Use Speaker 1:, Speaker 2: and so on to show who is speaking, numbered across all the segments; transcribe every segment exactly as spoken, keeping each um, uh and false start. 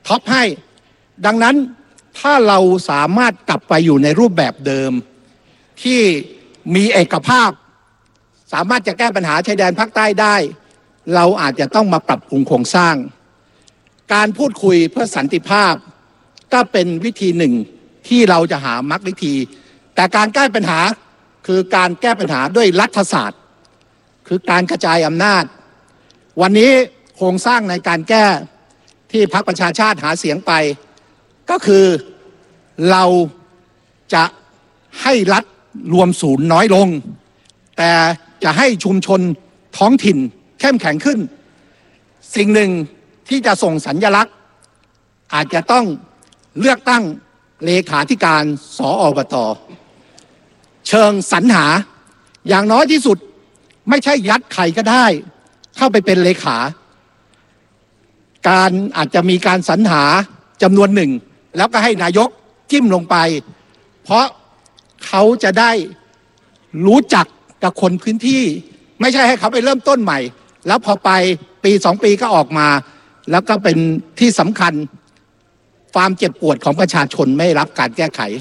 Speaker 1: ท็อปให้ดังนั้นถ้าเราสามารถกลับไปอยู่ในรูปแบบเดิมที่มีเอกภาพสามารถจะแก้ปัญหาชายแดนภาคใต้ได้เราอาจจะต้องมาปรับปรุงโครงสร้างการพูดคุยเพื่อสันติภาพก็เป็นวิธีหนึ่งที่เราจะหามรรควิธีแต่การแก้ปัญหาคือการแก้ปัญหาด้วยรัฐศาสตร์คือการกระจายอำนาจวันนี้โครงสร้างในการแก้ที่พรรคประชาชาติหาเสียงไปก็คือเราจะให้รัฐรวมศูนย์น้อยลงแต่จะให้ชุมชนท้องถิ่นเข้มแข็งขึ้นสิ่งหนึ่งที่จะส่งสัญลักษณ์อาจจะต้องเลือกตั้งเลขาธิการสอบต.เชิงสรรหาอย่างน้อยที่สุดไม่ใช่ยัดใครก็ได้เข้าไปเป็นเลขาการอาจจะมีการสรรหาจำนวนหนึ่งแล้วก็ให้นายกจิ้มลงไปเพราะเขาจะได้รู้จักกับคนพื้นที่ไม่ใช่ให้เขาไปเริ่มต้นใหม่แล้วพอไปปีสองปีก็ออกมาแล้วก็เป็นที่สำคัญความเจ็บปวดของประชาชนไม่รับการแก้ไข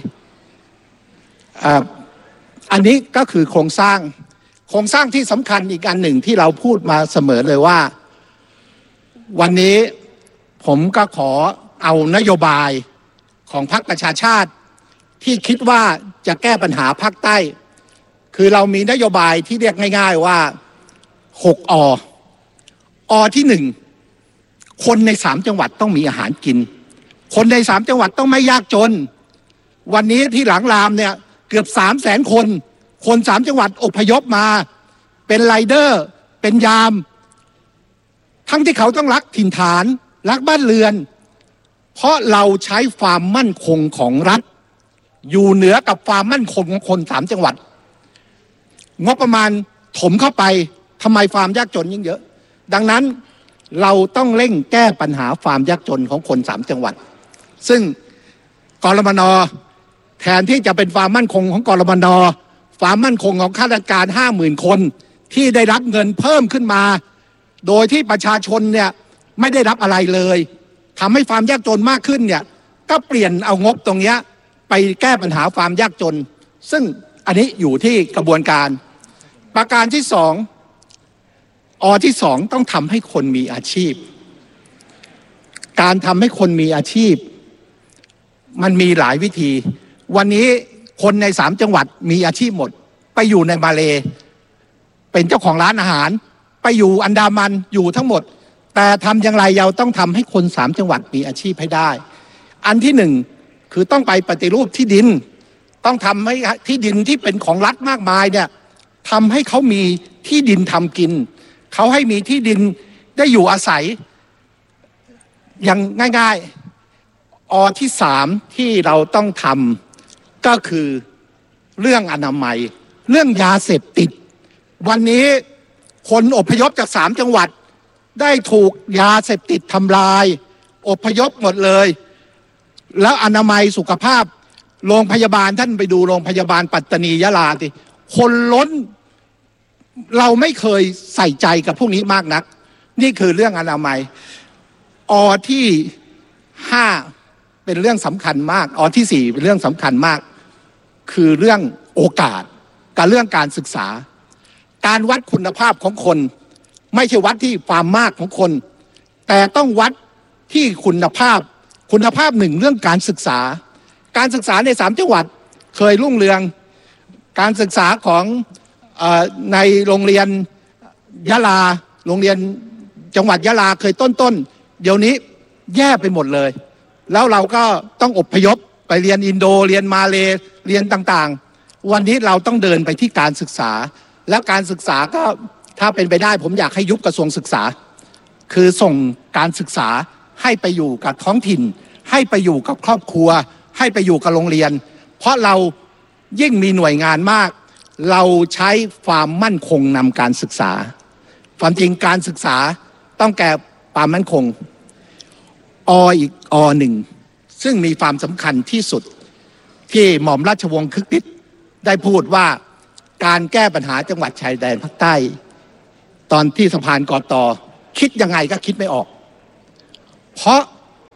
Speaker 1: อันนี้ก็คือโครงสร้างโครงสร้างที่สำคัญอีกอันหนึ่งที่เราพูดมาเสมอเลยว่าวันนี้ผมก็ขอเอานโยบายของพรรคประชาชาติที่คิดว่าจะแก้ปัญหาภาคใต้คือเรามีนโยบายที่เรียกง่ายๆว่าหกออที่หนึ่งคนในสามจังหวัดต้องมีอาหารกินคนในสามจังหวัดต้องไม่ยากจนวันนี้ที่หลังรามเนี่ยเกือบสามแสนคนคนสามจังหวัดอพยพมาเป็นไรเดอร์เป็นยามทั้งที่เขาต้องรักถิ่นฐานรักบ้านเรือนเพราะเราใช้ความมั่นคงของรัฐอยู่เหนือกับความมั่นคงของคนสามจังหวัดงบประมาณถมเข้าไปทำไมความยากจนยิ่งเยอะดังนั้นเราต้องเร่งแก้ปัญหาความยากจนของคนสามจังหวัดซึ่งกรมน.แทนที่จะเป็นความมั่นคงของกรมน.ความมั่นคงของข้าราชการห้าหมื่นคนที่ได้รับเงินเพิ่มขึ้นมาโดยที่ประชาชนเนี่ยไม่ได้รับอะไรเลยทำให้ความยากจนมากขึ้นเนี่ยก็เปลี่ยนเอางบตรงนี้ไปแก้ปัญหาความยากจนซึ่งอันนี้อยู่ที่กระบวนการประการที่สองอที่สองต้องทำให้คนมีอาชีพการทำให้คนมีอาชีพมันมีหลายวิธีวันนี้คนในสามจังหวัดมีอาชีพหมดไปอยู่ในมาเลเป็นเจ้าของร้านอาหารไปอยู่อันดามันอยู่ทั้งหมดแต่ทำอย่างไรเราต้องทำให้คนสามจังหวัดมีอาชีพให้ได้อันที่หนึ่งคือต้องไปปฏิรูปที่ดินต้องทำให้ที่ดินที่เป็นของรัฐมากมายเนี่ยทำให้เขามีที่ดินทำกินเขาให้มีที่ดินได้อยู่อาศัยอย่างง่ายๆอที่สามที่เราต้องทำก็คือเรื่องอนามัยเรื่องยาเสพติดวันนี้คนอพยพจากสามจังหวัดได้ถูกยาเสพติดทำลายอพยพหมดเลยแล้วอนามัยสุขภาพโรงพยาบาลท่านไปดูโรงพยาบาลปัตตานียะลาสิคนล้นเราไม่เคยใส่ใจกับพวกนี้มากนักนี่คือเรื่องอนามัยอที่ห้าเป็นเรื่องสำคัญมากอที่สี่เป็นเรื่องสำคัญมากคือเรื่องโอกาสกับเรื่องการศึกษาการวัดคุณภาพของคนไม่ใช่วัดที่ความมากของคนแต่ต้องวัดที่คุณภาพคุณภาพหนึ่งเรื่องการศึกษาการศึกษาในสามจังหวัดเคยรุ่งเรืองการศึกษาของเอ่อในโรงเรียนยะลาโรงเรียนจังหวัดยะลาเคยต้นๆเดี๋ยวนี้แย่ไปหมดเลยแล้วเราก็ต้องอพยพไปเรียนอินโดเรียนมาเลเรียนต่างๆวันนี้เราต้องเดินไปที่การศึกษาแล้วการศึกษาก็ถ้าเป็นไปได้ผมอยากให้ยุบกระทรวงศึกษาคือส่งการศึกษาให้ไปอยู่กับท้องถิ่นให้ไปอยู่กับครอบครัวให้ไปอยู่กับโรงเรียนเพราะเรายิ่งมีหน่วยงานมากเราใช้ความมั่นคงนำการศึกษาความจริงการศึกษาต้องแก่ความมั่นคงออีกอหนึ่งซึ่งมีความสำคัญที่สุดที่หม่อมราชวงศ์คึกฤทธิ์ได้พูดว่าการแก้ปัญหาจังหวัดชายแดนภาคใต้ตอนที่สะพานกอตอคิดยังไงก็คิดไม่ออกเพราะ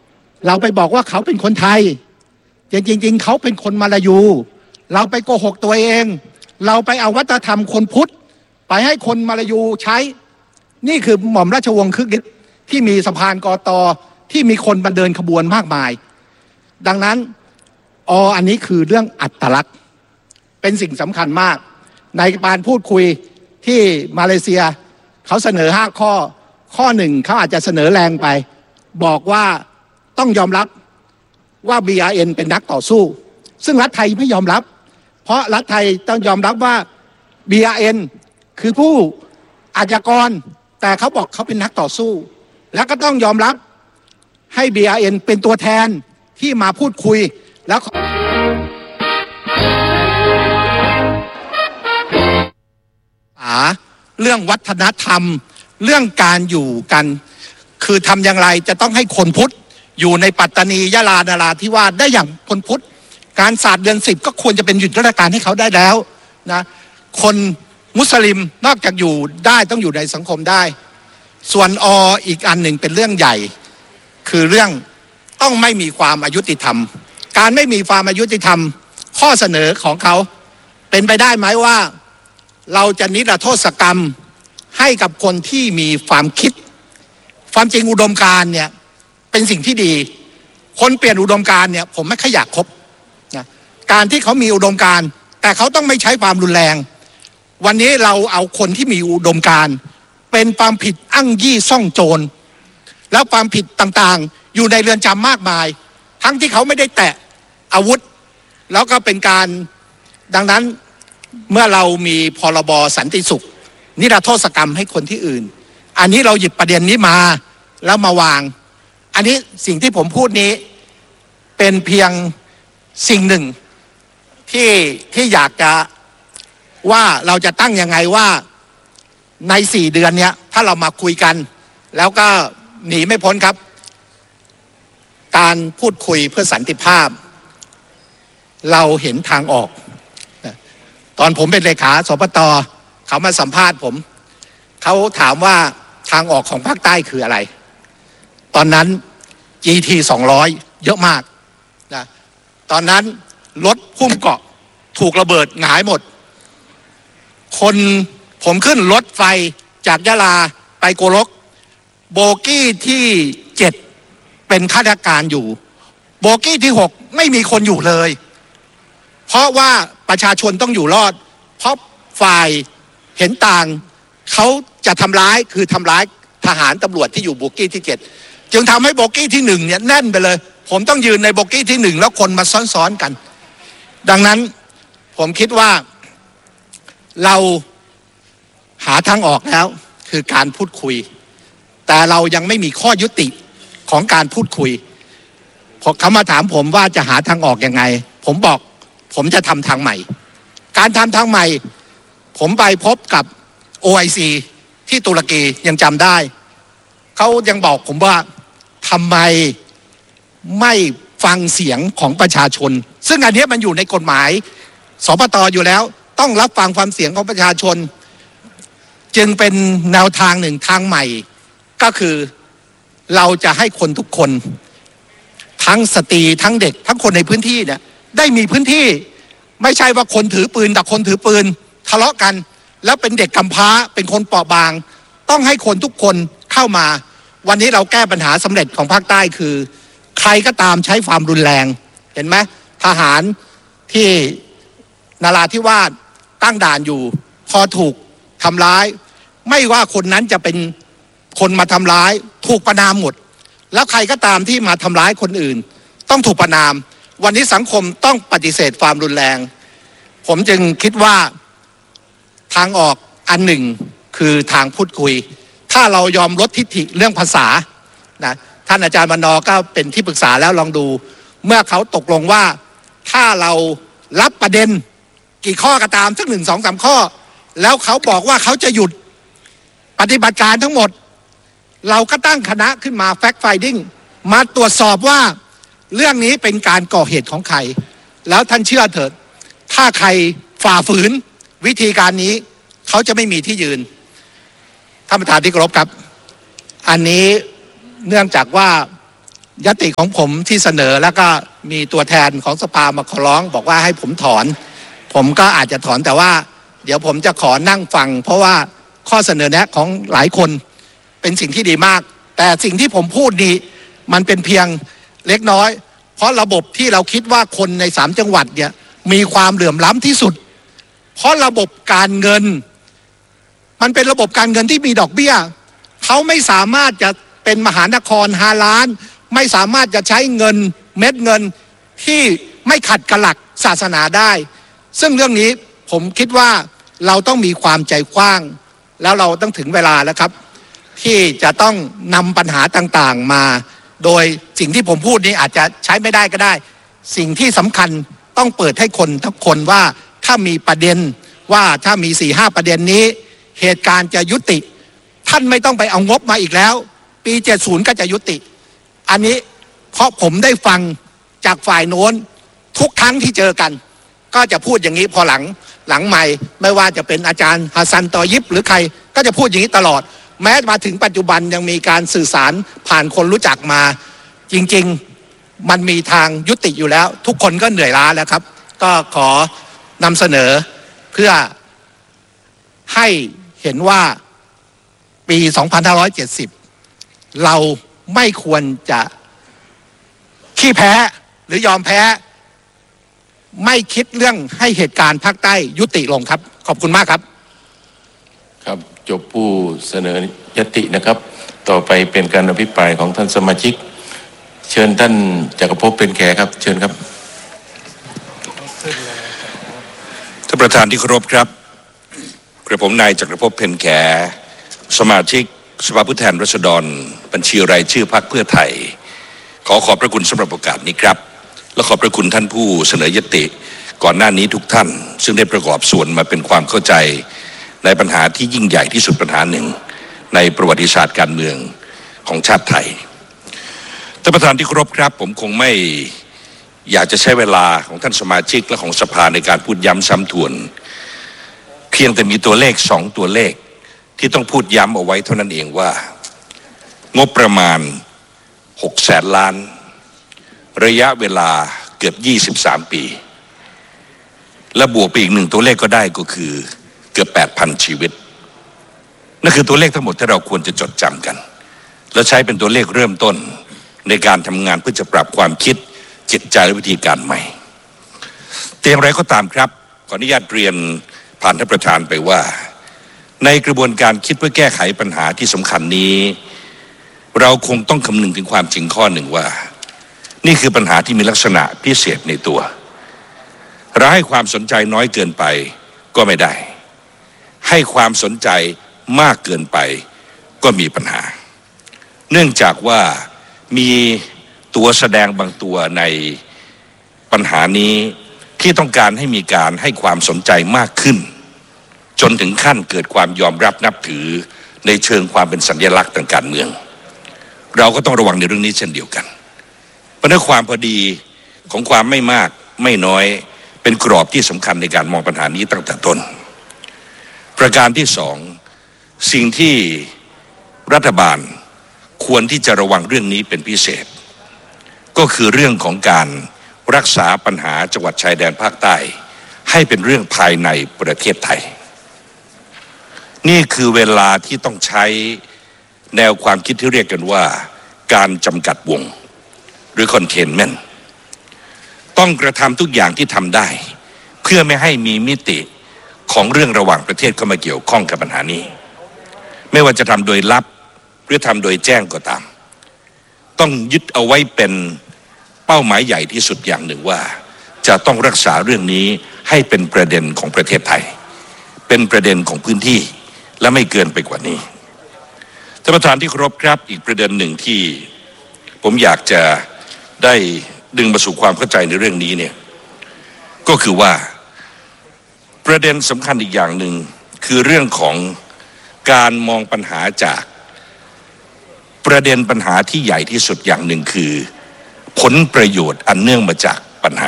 Speaker 1: เราไปบอกว่าเขาเป็นคนไทยจริงๆเขาเป็นคนมาลายูเราไปโกหกตัวเองเราไปเอาวัฒนธรรมคนพุทธไปให้คนมาลายูใช้นี่คือหม่อมราชวงศ์คึกฤทธิ์ที่มีสะพานกตที่มีคนมาเดินขบวนมากมายดังนั้นออันนี้คือเรื่องอัตลักษณ์เป็นสิ่งสำคัญมากในการพูดคุยที่มาเลเซียเขาเสนอห้าข้อข้อหนึ่งเขาอาจจะเสนอแรงไปบอกว่าต้องยอมรับว่า บี อาร์ เอ็น เป็นนักต่อสู้ซึ่งรัฐไทยไม่ยอมรับเพราะรัฐไทยต้องยอมรับว่า บี อาร์ เอ็น คือผู้อาชญากรแต่เขาบอกเขาเป็นนักต่อสู้แล้วก็ต้องยอมรับให้ บี อาร์ เอ็น เป็นตัวแทนที่มาพูดคุยแล้วเรื่องวัฒนธรรมเรื่องการอยู่กันคือทำอย่างไรจะต้องให้คนพุทธอยู่ในปัตตานียะลานราธิวาสได้อย่างคนพุทธการศาสตร์เดือนสิบก็ควรจะเป็นหยุดราชการให้เขาได้แล้วนะคนมุสลิมนอกจากอยู่ได้ต้องอยู่ในสังคมได้ส่วนออีกอันหนึ่งเป็นเรื่องใหญ่คือเรื่องต้องไม่มีความอายุติธรรมการไม่มีความอายุติธรรมข้อเสนอของเขาเป็นไปได้ไหมว่าเราจะนิรโทษกรรมให้กับคนที่มีความคิดความจริงอุดมการณ์เนี่ยเป็นสิ่งที่ดีคนเปลี่ยนอุดมการณ์เนี่ยผมไม่ค่อยอยากคบนะการที่เขามีอุดมการณ์แต่เขาต้องไม่ใช้ความรุนแรงวันนี้เราเอาคนที่มีอุดมการณ์เป็นความผิดอ้างยี่ซ่องโจรแล้วความผิดต่างๆอยู่ในเรือนจำมากมายทั้งที่เขาไม่ได้แตะอาวุธแล้วก็เป็นการดังนั้นเมื่อเรามีพรบสันติสุขนิรโทษกรรมให้คนที่อื่นอันนี้เราหยิบประเด็นนี้มาแล้วมาวางอันนี้สิ่งที่ผมพูดนี้เป็นเพียงสิ่งหนึ่งที่ที่อยากจะว่าเราจะตั้งยังไงว่าในสี่เดือนเนี้ยถ้าเรามาคุยกันแล้วก็หนีไม่พ้นครับการพูดคุยเพื่อสันติภาพเราเห็นทางออกตอนผมเป็นเลขาสปต.เขามาสัมภาษณ์ผมเขาถามว่าทางออกของภาคใต้คืออะไรตอนนั้น จี ที สองร้อยเยอะมากนะตอนนั้นรถหุ้มเกาะถูกระเบิดหงายหมดคนผมขึ้นรถไฟจากยะลาไปโกลกโบกี้ที่เจ็ดเป็นข้าราชการอยู่โบกี้ที่หกไม่มีคนอยู่เลยเพราะว่าประชาชนต้องอยู่รอดเพราะฝ่ายเห็นต่างเขาจะทำร้ายคือทำร้ายทหารตำรวจที่อยู่โบกี้ที่เจ็ดจึงทำให้โบกี้ที่หนึ่งเนี่ยแน่นไปเลยผมต้องยืนในโบกี้ที่หนึ่งแล้วคนมาซ้อนๆกันดังนั้นผมคิดว่าเราหาทางออกแล้วคือการพูดคุยแต่เรายังไม่มีข้อยุติของการพูดคุยพอเขามาถามผมว่าจะหาทางออกยังไงผมบอกผมจะทำทางใหม่การทำทางใหม่ผมไปพบกับ โอ ไอ ซี ที่ตุรกียังจำได้เขายังบอกผมว่าทำไมไม่ฟังเสียงของประชาชนซึ่งอันนี้มันอยู่ในกฎหมายสปต.อยู่แล้วต้องรับฟังความเสียงของประชาชนจึงเป็นแนวทางหนึ่งทางใหม่ก็คือเราจะให้คนทุกคนทั้งสตรีทั้งเด็กทั้งคนในพื้นที่เนี่ยได้มีพื้นที่ไม่ใช่ว่าคนถือปืนแต่คนถือปืนทะเลาะกันแล้วเป็นเด็กกำพร้าเป็นคนเปราะบางต้องให้คนทุกคนเข้ามาวันนี้เราแก้ปัญหาสำเร็จของภาคใต้คือใครก็ตามใช้ความรุนแรงเห็นไหมทหารที่นราธิวาสตั้งด่านอยู่พอถูกทำร้ายไม่ว่าคนนั้นจะเป็นคนมาทำร้ายถูกประณามหมดแล้วใครก็ตามที่มาทำร้ายคนอื่นต้องถูกประณามวันนี้สังคมต้องปฏิเสธความรุนแรงผมจึงคิดว่าทางออกอันหนึ่งคือทางพูดคุยถ้าเรายอมลดทิฐิเรื่องภาษานะท่านอาจารย์บรรณก็เป็นที่ปรึกษาแล้วลองดูเมื่อเขาตกลงว่าถ้าเรารับประเด็นกี่ข้อก็ตามสักหนึ่งสองสามข้อแล้วเขาบอกว่าเขาจะหยุดปฏิบัติการทั้งหมดเราก็ตั้งคณะขึ้นมา fact finding มาตรวจสอบว่าเรื่องนี้เป็นการก่อเหตุของใครแล้วท่านเชื่อเถิดถ้าใครฝ่าฝืนวิธีการนี้เขาจะไม่มีที่ยืนท่านประธานที่เคารพครับอันนี้เนื่องจากว่ายติของผมที่เสนอแล้วก็มีตัวแทนของสภามาขอร้องบอกว่าให้ผมถอนผมก็อาจจะถอนแต่ว่าเดี๋ยวผมจะขอนั่งฟังเพราะว่าข้อเสนอแนะของหลายคนเป็นสิ่งที่ดีมากแต่สิ่งที่ผมพูดนี้มันเป็นเพียงเล็กน้อยเพราะระบบที่เราคิดว่าคนในสามจังหวัดเนี่ยมีความเหลื่อมล้ำที่สุดเพราะระบบการเงินมันเป็นระบบการเงินที่มีดอกเบี้ยเขาไม่สามารถจะเป็นมหานครห้าล้านไม่สามารถจะใช้เงินเม็ดเงินที่ไม่ขัดกับหลักศาสนาได้ซึ่งเรื่องนี้ผมคิดว่าเราต้องมีความใจกว้างแล้วเราต้องถึงเวลาแล้วครับที่จะต้องนำปัญหาต่างๆมาโดยสิ่งที่ผมพูดนี้อาจจะใช้ไม่ได้ก็ได้สิ่งที่สำคัญต้องเปิดให้คนทุกคนว่าถ้ามีประเด็นว่าถ้ามีสี่ห้าประเด็นนี้เหตุการณ์จะยุติท่านไม่ต้องไปเอางบมาอีกแล้วปีเจ็ดสิบก็จะยุติอันนี้เพราะผมได้ฟังจากฝ่ายโน้นทุกครั้งที่เจอกันก็จะพูดอย่างนี้พอหลังหลังใหม่ไม่ว่าจะเป็นอาจารย์ฮัสซันตอยิบหรือใครก็จะพูดอย่างนี้ตลอดแม้มาถึงปัจจุบันยังมีการสื่อสารผ่านคนรู้จักมาจริงๆมันมีทางยุติอยู่แล้วทุกคนก็เหนื่อยล้าแล้วครับก็ขอนำเสนอเพื่อให้เห็นว่าปีสองพันห้าร้อยเจ็ดสิบเราไม่ควรจะขี้แพ้หรือยอมแพ้ไม่คิดเรื่องให้เหตุการณ์ภาคใต้ยุติลงครับขอบคุณมากครับ
Speaker 2: ครับจบผู้เสนอยตินะครับต่อไปเป็นการอภิปรายของท่านสมาชิกเชิญท่านจักรภพเป็นแขครับเชิญครับ
Speaker 3: ท่านประธานที่เคารพครับกระผมนายจักรภพเพ็ญแขสมาชิกสภาผู้แทนราษฎรบัญชีรายชื่อพรรคเพื่อไทยขอขอบพระคุณสำหรับโอกาสนี้ครับและขอบพระคุณท่านผู้เสนอยติก่อนหน้านี้ทุกท่านซึ่งได้ประกอบส่วนมาเป็นความเข้าใจในปัญหาที่ยิ่งใหญ่ที่สุดปัญหาหนึ่งในประวัติศาสตร์การเมืองของชาติไทยท่านประธานที่เคารพครับผมคงไม่อยากจะใช้เวลาของท่านสมาชิกและของสภาในการพูดย้ำซ้ำทวนเพียงแต่มีตัวเลขสองตัวเลขที่ต้องพูดย้ำเอาไว้เท่านั้นเองว่างบประมาณหกแสนล้านระยะเวลาเกือบยี่สิบสามปีและบวกไปอีกหนึ่งตัวเลขก็ได้ก็คือเกือบแปดพันชีวิตนั่นคือตัวเลขทั้งหมดที่เราควรจะจดจำกันและใช้เป็นตัวเลขเริ่มต้นในการทำงานเพื่อจะปรับความคิดจิตใจและวิธีการใหม่แต่อย่างไรก็ตามครับขออนุญาตเรียนผ่านท่านประธานไปว่าในกระบวนการคิดเพื่อแก้ไขปัญหาที่สำคัญนี้เราคงต้องคำนึงถึงความจริงข้อหนึ่งว่านี่คือปัญหาที่มีลักษณะพิเศษในตัวเราให้ความสนใจน้อยเกินไปก็ไม่ได้ให้ความสนใจมากเกินไปก็มีปัญหาเนื่องจากว่ามีตัวแสดงบางตัวในปัญหานี้ที่ต้องการให้มีการให้ความสนใจมากขึ้นจนถึงขั้นเกิดความยอมรับนับถือในเชิงความเป็นสัญลักษณ์ทางการเมืองเราก็ต้องระวังในเรื่องนี้เช่นเดียวกันเพราะในความพอดีของความไม่มากไม่น้อยเป็นกรอบที่สำคัญในการมองปัญหานี้ตั้งแต่ต้นประการที่สองสิ่งที่รัฐบาลควรที่จะระวังเรื่องนี้เป็นพิเศษก็คือเรื่องของการรักษาปัญหาจังหวัดชายแดนภาคใต้ให้เป็นเรื่องภายในประเทศไทยนี่คือเวลาที่ต้องใช้แนวความคิดที่เรียกกันว่าการจำกัดวงหรือ containment ต้องกระทำทุกอย่างที่ทำได้เพื่อไม่ให้มีมิติของเรื่องระหว่างประเทศเข้ามาเกี่ยวข้องกับปัญหานี้ไม่ว่าจะทำโดยลับหรือทำโดยแจ้งก็ตามต้องยึดเอาไว้เป็นเป้าหมายใหญ่ที่สุดอย่างหนึ่งว่าจะต้องรักษาเรื่องนี้ให้เป็นประเด็นของประเทศไทยเป็นประเด็นของพื้นที่และไม่เกินไปกว่านี้ท่านประธานที่เคารพครับอีกประเด็นหนึ่งที่ผมอยากจะได้ดึงมาสู่ความเข้าใจในเรื่องนี้เนี่ยก็คือว่าประเด็นสำคัญอีกอย่างหนึ่งคือเรื่องของการมองปัญหาจากประเด็นปัญหาที่ใหญ่ที่สุดอย่างหนึ่งคือผลประโยชน์อันเนื่องมาจากปัญหา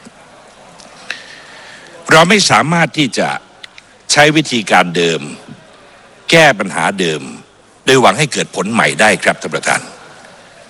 Speaker 3: เราไม่สามารถที่จะใช้วิธีการเดิมแก้ปัญหาเดิมโดยหวังให้เกิดผลใหม่ได้ครับท่านประธานต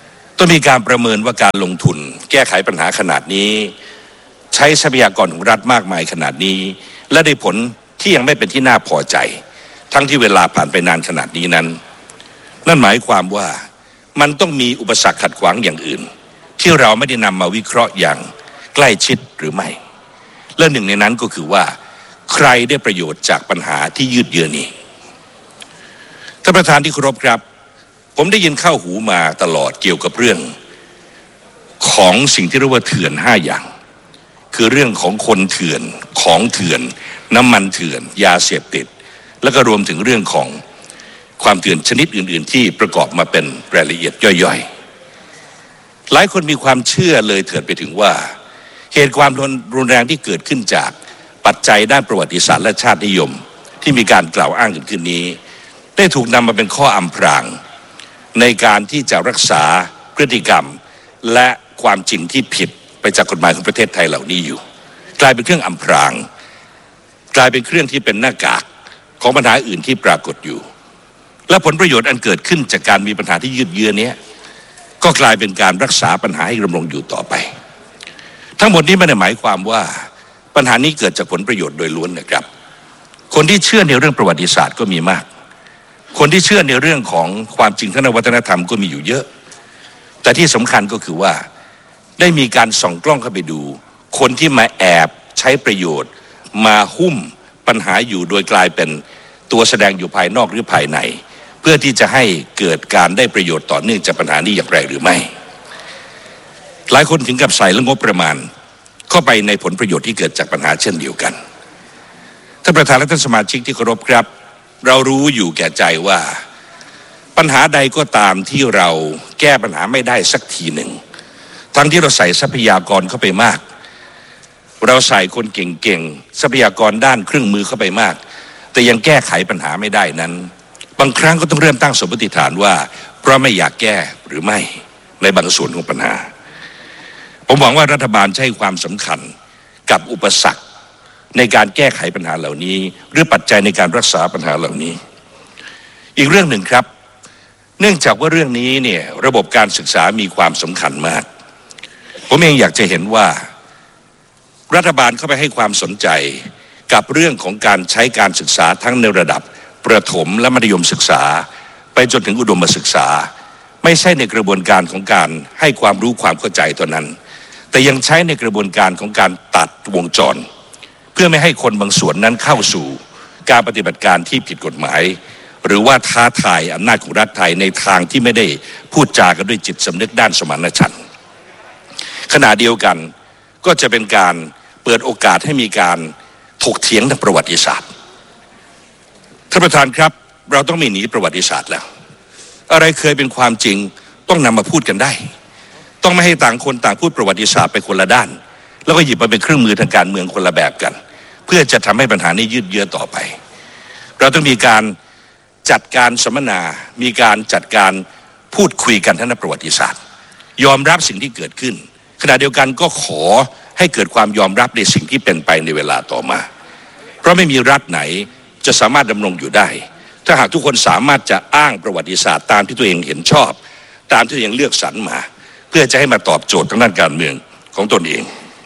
Speaker 3: ต้องมีการประเมินว่าการลงทุนแก้ไขปัญหาขนาดนี้ใช้ทรัพยากรของรัฐมากมายขนาดนี้และได้ผลที่ยังไม่เป็นที่น่าพอใจทั้งที่เวลาผ่านไปนานขนาดนี้นั้นนั่นหมายความว่ามันต้องมีอุปสรรคขัดขวางอย่างอื่นที่เราไม่ได้นำมาวิเคราะห์อย่างใกล้ชิดหรือไม่และหนึ่งในนั้นก็คือว่าใครได้ประโยชน์จากปัญหาที่ยืดเยื้อนี้ท่านประธานที่เคารพครับผมได้ยินเข้าหูมาตลอดเกี่ยวกับเรื่องของสิ่งที่เรียกว่าเถื่อนห้าอย่างคือเรื่องของคนเถื่อนของเถื่อนน้ำมันเถื่อนยาเสพติดแล้วก็รวมถึงเรื่องของความเถื่อนชนิดอื่นๆที่ประกอบมาเป็นรายละเอียดย่อยๆหลายคนมีความเชื่อเลยเถิดไปถึงว่าเหตุความรุนแรงที่เกิดขึ้นจากปัจจัยด้านประวัติศาสตร์และชาตินิยมที่มีการกล่าวอ้างขึ้นนี้ได้ถูกนำมาเป็นข้ออำพรางในการที่จะรักษาพฤติกรรมและความจริงที่ผิดไปจากกฎหมายของประเทศไทยเหล่านี้อยู่กลายเป็นเครื่องอำพรางกลายเป็นเครื่องที่เป็นหน้ากากของปัญหาอื่นที่ปรากฏอยู่และผลประโยชน์อันเกิดขึ้นจากการมีปัญหาที่ยืดเยื้อนี้ก็กลายเป็นการรักษาปัญหาให้ดำรงอยู่ต่อไปทั้งหมดนี้ไม่ได้หมายความว่าปัญหานี้เกิดจากผลประโยชน์โดยล้วนนะครับคนที่เชื่อในเรื่องประวัติศาสตร์ก็มีมากคนที่เชื่อในเรื่องของความจริงทางวัฒนธรรมก็มีอยู่เยอะแต่ที่สำคัญก็คือว่าได้มีการส่องกล้องเข้าไปดูคนที่มาแอบใช้ประโยชน์มาหุ้มปัญหาอยู่โดยกลายเป็นตัวแสดงอยู่ภายนอกหรือภายในเพื่อที่จะให้เกิดการได้ประโยชน์ต่อเนื่องจากปัญหานี้อย่างไรหรือไม่หลายคนถึงกับใส่และงบประมาณเข้าไปในผลประโยชน์ที่เกิดจากปัญหาเช่นเดียวกันท่านประธานและท่านสมาชิกที่เคารพครับเรารู้อยู่แก่ใจว่าปัญหาใดก็ตามที่เราแก้ปัญหาไม่ได้สักทีหนึ่งทั้งที่เราใส่ทรัพยากรเข้าไปมากเราใส่คนเก่งๆทรัพยากรด้านเครื่องมือเข้าไปมากแต่ยังแก้ไขปัญหาไม่ได้นั้นบางครั้งก็ต้องเริ่มตั้งสมมติฐานว่าเพราะไม่อยากแก้หรือไม่ในบางส่วนของปัญหาผมหวังว่ารัฐบาลจะให้ความสำคัญกับอุปสรรคในการแก้ไขปัญหาเหล่านี้หรือปัจจัยในการรักษาปัญหาเหล่านี้อีกเรื่องหนึ่งครับเนื่องจากว่าเรื่องนี้เนี่ยระบบการศึกษามีความสำคัญมากผมเองอยากจะเห็นว่ารัฐบาลเข้าไปให้ความสนใจกับเรื่องของการใช้การศึกษาทั้งในระดับประถมและมัธยมศึกษาไปจนถึงอุดมศึกษาไม่ใช่ในกระบวนการของการให้ความรู้ความเข้าใจเท่านั้นแต่ยังใช้ในกระบวนการของการตัดวงจรเพื่อไม่ให้คนบางส่วนนั้นเข้าสู่การปฏิบัติการที่ผิดกฎหมายหรือว่าท้าทายอำนาจของรัฐไทยในทางที่ไม่ได้พูดจากันด้วยจิตสำนึกด้านสมานฉันท์ขณะเดียวกันก็จะเป็นการเปิดโอกาสให้มีการถกเถียงทางประวัติศาสตร์ท่านประธานครับเราต้องไม่หนีประวัติศาสตร์แล้วอะไรเคยเป็นความจริงต้องนำมาพูดกันได้ต้องไม่ให้ต่างคนต่างพูดประวัติศาสตร์ไปคนละด้านแล้วก็หยิบมาเป็นเครื่องมือทางการเมืองคนละแบบกันเพื่อจะทำให้ปัญหานี้ยืดเยื้อต่อไปเราต้องมีการจัดการสัมมนามีการจัดการพูดคุยกันทางประวัติศาสตร์ยอมรับสิ่งที่เกิดขึ้นขณะเดียวกันก็ขอให้เกิดความยอมรับในสิ่งที่เป็นไปในเวลาต่อมาเพราะไม่มีรัฐไหนจะสามารถดำรงอยู่ได้ถ้าหากทุกคนสามารถจะอ้างประวัติศาสตร์ตามที่ตัวเองเห็นชอบตามที่ตัวเองเลือกสรรมาเพื่อจะให้มาตอบโจทย์ทางด้านการเมืองของตนเอง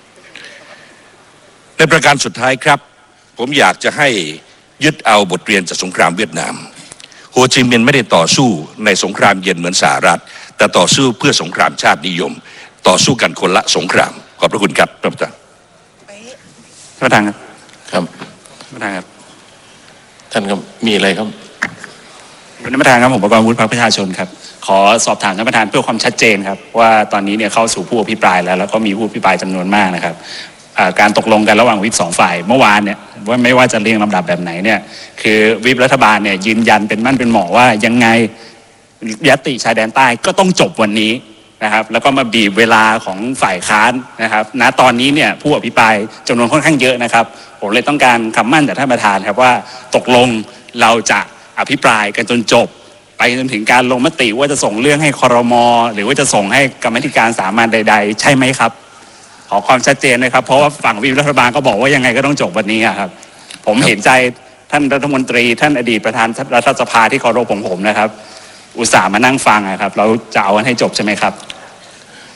Speaker 3: ในประการสุดท้ายครับผมอยากจะให้ยึดเอาบทเรียนจากสงครามเวียดนามโฮจิมินห์ไม่ได้ต่อสู้ในสงครามเย็นเหมือนสหรัฐแต่ต่อสู้เพื่อสงครามชาตินิยมต่อสู้กันคนละสงครามขอบพระคุณครับท่านประธาน
Speaker 4: ท่านประธานครับ
Speaker 2: ครับ
Speaker 4: ท่านประธานครับ
Speaker 2: ท่านครับมีอะไรครับ
Speaker 4: ท่านประธานครับผมประกรณ์วุฒิพรรคประชาชนครับขอสอบถามท่านประธานเพื่อความชัดเจนครับว่าตอนนี้เนี่ยเข้าสู่ผู้อภิปรายแล้วแล้วก็มีผู้อภิปรายจำนวนมากนะครับการตกลงกันระหว่างวิปสองฝ่ายเมื่อวานเนี่ยว่าไม่ว่าจะเรียงลำดับแบบไหนเนี่ยคือวิปรัฐบาลเนี่ยยืนยันเป็นมั่นเป็นหมอว่ายังไงญัตติชายแดนใต้ก็ต้องจบวันนี้นะครับแล้วก็มาบีบเวลาของฝ่ายค้านนะครับณตอนนี้เนี่ยผู้อภิปรายจำนวนค่อนข้างเยอะนะครับผมเลยต้องการคำมั่นจากท่านประธานครับว่าตกลงเราจะอภิปรายกันจนจบไปจนถึงการลงมติว่าจะส่งเรื่องให้ครม.หรือว่าจะส่งให้กรรมธิการสามัญใดๆใช่ไหมครับขอความชัดเจนนะครับเพราะว่าฝั่งวิปรัฐบาลก็บอกว่ายังไงก็ต้องจบวันนี้ครับผมเห็นใจท่านรัฐมนตรีท่านอดีตประธานรัฐสภาที่เคารพของผมนะครับอุตส่าห์มานั่งฟังนะครับเราจะเอาให้จบใช่ไหมครับ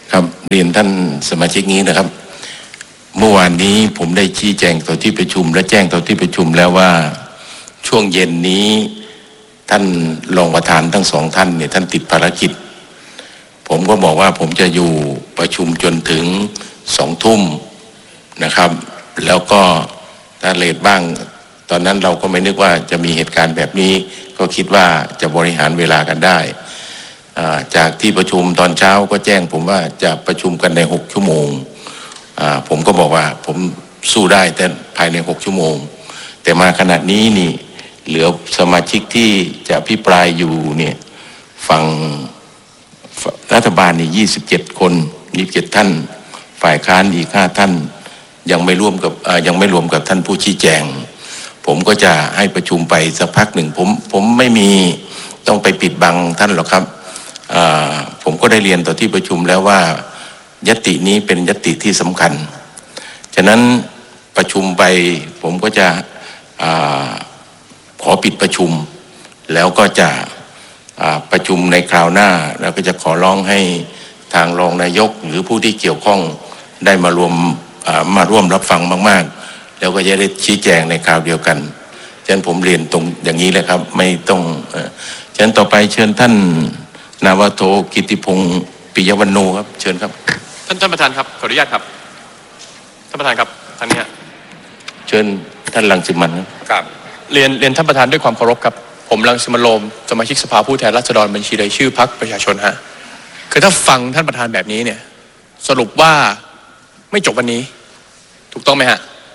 Speaker 2: ครับเรียนท่านสมาชิกนี้นะครับเมื่อวานนี้ผมได้ชี้แจงต่อที่ประชุมและแจ้งต่อที่ประชุมแล้วว่าช่วงเย็นนี้ท่านรองประธานทั้งสองท่านเนี่ยท่านติดภารกิจผมก็บอกว่าผมจะอยู่ประชุมจนถึงสองทุ่มนะครับแล้วก็ถ้าเลทบ้างตอนนั้นเราก็ไม่นึกว่าจะมีเหตุการณ์แบบนี้ก็คิดว่าจะบริหารเวลากันได้จากที่ประชุมตอนเช้าก็แจ้งผมว่าจะประชุมกันในหกชั่วโมงผมก็บอกว่าผมสู้ได้แต่ภายในหกชั่วโมงแต่มาขณะนี้นี่เหลือสมาชิกที่จะอภิปรายอยู่เนี่ยฝั่งรัฐบาลนี่ยี่สิบเจ็ดคนยี่สิบเจ็ดท่านฝ่ายค้านอีกห้าท่านยังไม่ร่วมกับยังไม่รวมกับท่านผู้ชี้แจงผมก็จะให้ประชุมไปสักพักหนึ่งผมผมไม่มีต้องไปปิดบังท่านหรอกครับผมก็ได้เรียนต่อที่ประชุมแล้วว่ายตินี้เป็นยติที่สำคัญฉะนั้นประชุมไปผมก็จะขอปิดประชุมแล้วก็จะประชุมในคราวหน้าแล้วก็จะขอร้องให้ทางรองนายกหรือผู้ที่เกี่ยวข้องได้มารวมมาร่วมรับฟังมากๆแล้วก็จะได้ชี้แจงในคราวเดียวกันฉะนั้นผมเรียนตรงอย่างนี้เลยครับไม่ต้องฉะนั้นต่อไปเชิญท่านนาวาโทกิติพงศ์ปิยวรรณโนครับเชิญครับ
Speaker 5: ท่านท่านประธานครับขออนุญาตครับท่านประธานครับทางนี้
Speaker 2: เชิญท่านรังสิมัน
Speaker 5: ครับเรียนเรียนท่านประธานด้วยความเคารพครับผมรังสิมันโรมสมาชิกสภาผู้แทนราษฎรบัญชีรายชื่อพรรคประชาชนฮะคือถ้าฟังท่านประธานแบบนี้เนี่ยสรุปว่าไม่จบวันนี้ถูกต้องไหมฮะ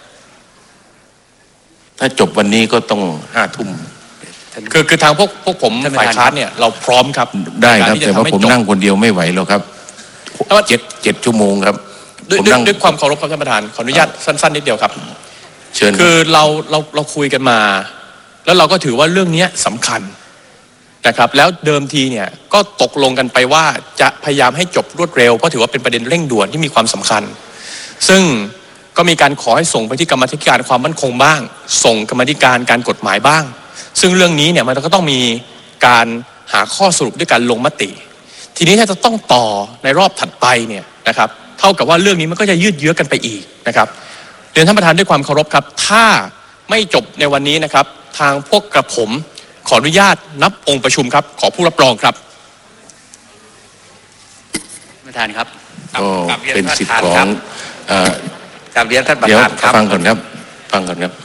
Speaker 2: ถ้าจบวันนี้ก็ต้องห้าทุ่ม
Speaker 5: คือคือทางพวกพวกผมฝ่ายค้านเนี่ยเราพร้อมครับ
Speaker 2: ได้ครับแต่ว่าผมนั่งคนเดียวไม่ไหวหรอกครับเจ็ดเจ็ดชั่วโมงครับ
Speaker 5: ด้วยด้วยความเคารพครับท่านประธานขออนุญาตสั้นๆนิดเดียวครับ
Speaker 2: เชิญ
Speaker 5: คือเราเราเราคุยกันมาแล้วเราก็ถือว่าเรื่องนี้สำคัญนะครับแล้วเดิมทีเนี่ยก็ตกลงกันไปว่าจะพยายามให้จบรวดเร็วเพราะถือว่าเป็นประเด็นเร่งด่วนที่มีความสำคัญซึ่งก็มีการขอให้ส่งไปที่กรรมาธิการความมั่นคงบ้างส่งกรรมาธิการการกฎหมายบ้างซึ่งเรื่องนี้เนี่ยมันก็ต้องมีการหาข้อสรุปด้วยการลงมติทีนี้ถ้าจะต้องต่อในรอบถัดไปเนี่ยนะครับเท่ากับว่าเรื่องนี้มันก็จะยืดเยื้อกันไปอีกนะครับเรียนท่านประธานด้วยความเคารพครับถ้าไม่จบในวันนี้นะครับทางพวกกระผมขออนุญาตนับองค์ประชุมครับขอผู้รับรองครับ
Speaker 6: ประธานครับ
Speaker 2: ก็เป็นสิทธิ์ของ
Speaker 6: กราบเรียนท่านประธานครับ
Speaker 2: ฟังก่อนครับฟังก่อนครับ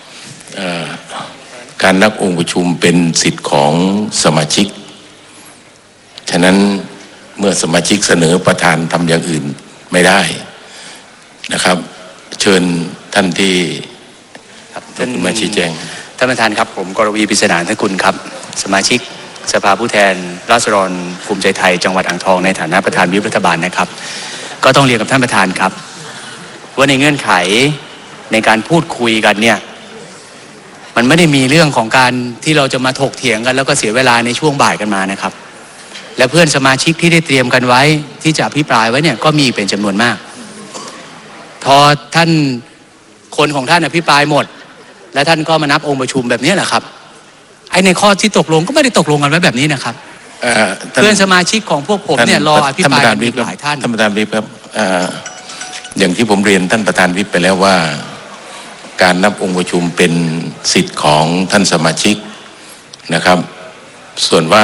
Speaker 2: การนับองค์ประชุมเป็นสิทธิ์ของสมาชิกฉะนั้นเมื่อสมาชิกเสนอประธานทำอย่างอื่นไม่ได้นะครับเชิญท่านที่
Speaker 6: ท่าน
Speaker 2: มาชี้แจง
Speaker 6: ท่านประธานครับผมกรวีปริศนาทกุลครับสมาชิกสภาผู้แทนราษฎรภูมิใจไทยจังหวัดอ่างทองในฐานะประธานวิปรัฐบาลนะครับก็ต้องเรียนกับท่านประธานครับว่าในเงื่อนไขในการพูดคุยกันเนี่ยมันไม่ได้มีเรื่องของการที่เราจะมาถกเถียงกันแล้วก็เสียเวลาในช่วงบ่ายกันมานะครับและเพื่อนสมาชิกที่ได้เตรียมกันไว้ที่จะอภิปรายไว้เนี่ยก็มีเป็นจำนวนมากพอท่านคนของท่านอภิปรายหมดและท่านก็มานับองค์ประชุมแบบนี้แหละครับไอ้ในข้อที่ตกลงก็ไม่ได้ตกลงกันไว้แบบนี้นะครับเพื่อนสมาชิกของพวกผมเนี่ยรออภิปรายกันหลายท่าน
Speaker 2: ท่านประธานวิปครับอย่างที่ผมเรียนท่านประธานวิปไปแล้วว่าการนับองค์ประชุมเป็นสิทธิ์ของท่านสมาชิกนะครับส่วนว่า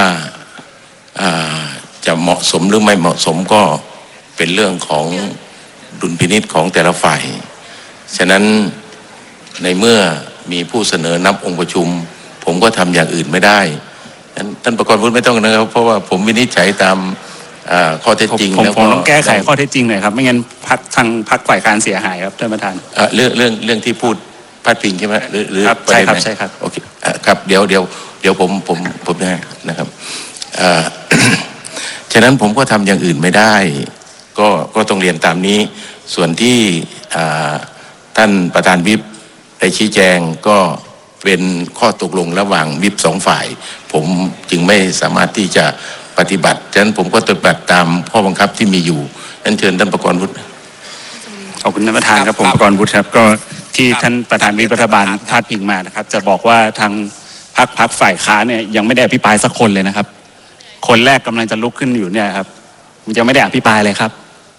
Speaker 2: จะเหมาะสมหรือไม่เหมาะสมก็เป็นเรื่องของดุลพินิจของแต่ละฝ่ายฉะนั้นในเมื่อมีผู้เสนอนับองค์ประชุมผมก็ทำอย่างอื่นไม่ได้ท่านประกรณ์วุฒิไม่ต้องนะครับเพราะว่าผมวินิจฉัยตามข้อเท็จจริง
Speaker 4: แล้วก็ต้องแก้ไขข้อเท็จจริงหน่อยครับไม่งั้นพรรคทางพรรคฝ่ายค้านเสียหายครับท่านประธาน
Speaker 2: เรื่องเรื่องเรื่องที่พูดพาดพิงใช่ไหมหรือหรือ
Speaker 4: ใช่ครับใช่ครับ
Speaker 2: โอเคครับเดี๋ยวเดี๋ยวเดี๋ยวผมผมผมนะนะครับฉะนั้นผมก็ทำอย่างอื่นไม่ได้ก็ก็ต้องเรียนตามนี้ส่วนที่ท่านประธานวิปได้ชี้แจงก็เป็นข้อตกลงระหว่างวิปสองฝ่ายผมจึงไม่สามารถที่จะปฏิบัติฉะนั้นผมก็ปฏิบัติตามข้อบังคับที่มีอยู่นั้นเชิญท่านประกรณ์วุฒิ
Speaker 4: ขอบคุณท่านประธานครับผมประกรณ์วุฒิครับก็ที่ท่านประธานวิปรัฐบาลพาดพิงมานะครับจะบอกว่าทางพรรคพรรคฝ่ายค้านเนี่ยยังไม่ได้อภิปรายสักคนเลยนะครับคนแรกกำลังจะลุกขึ้นอยู่เนี่ยครับมันจะไม่ได้อภิปรายเลยครับ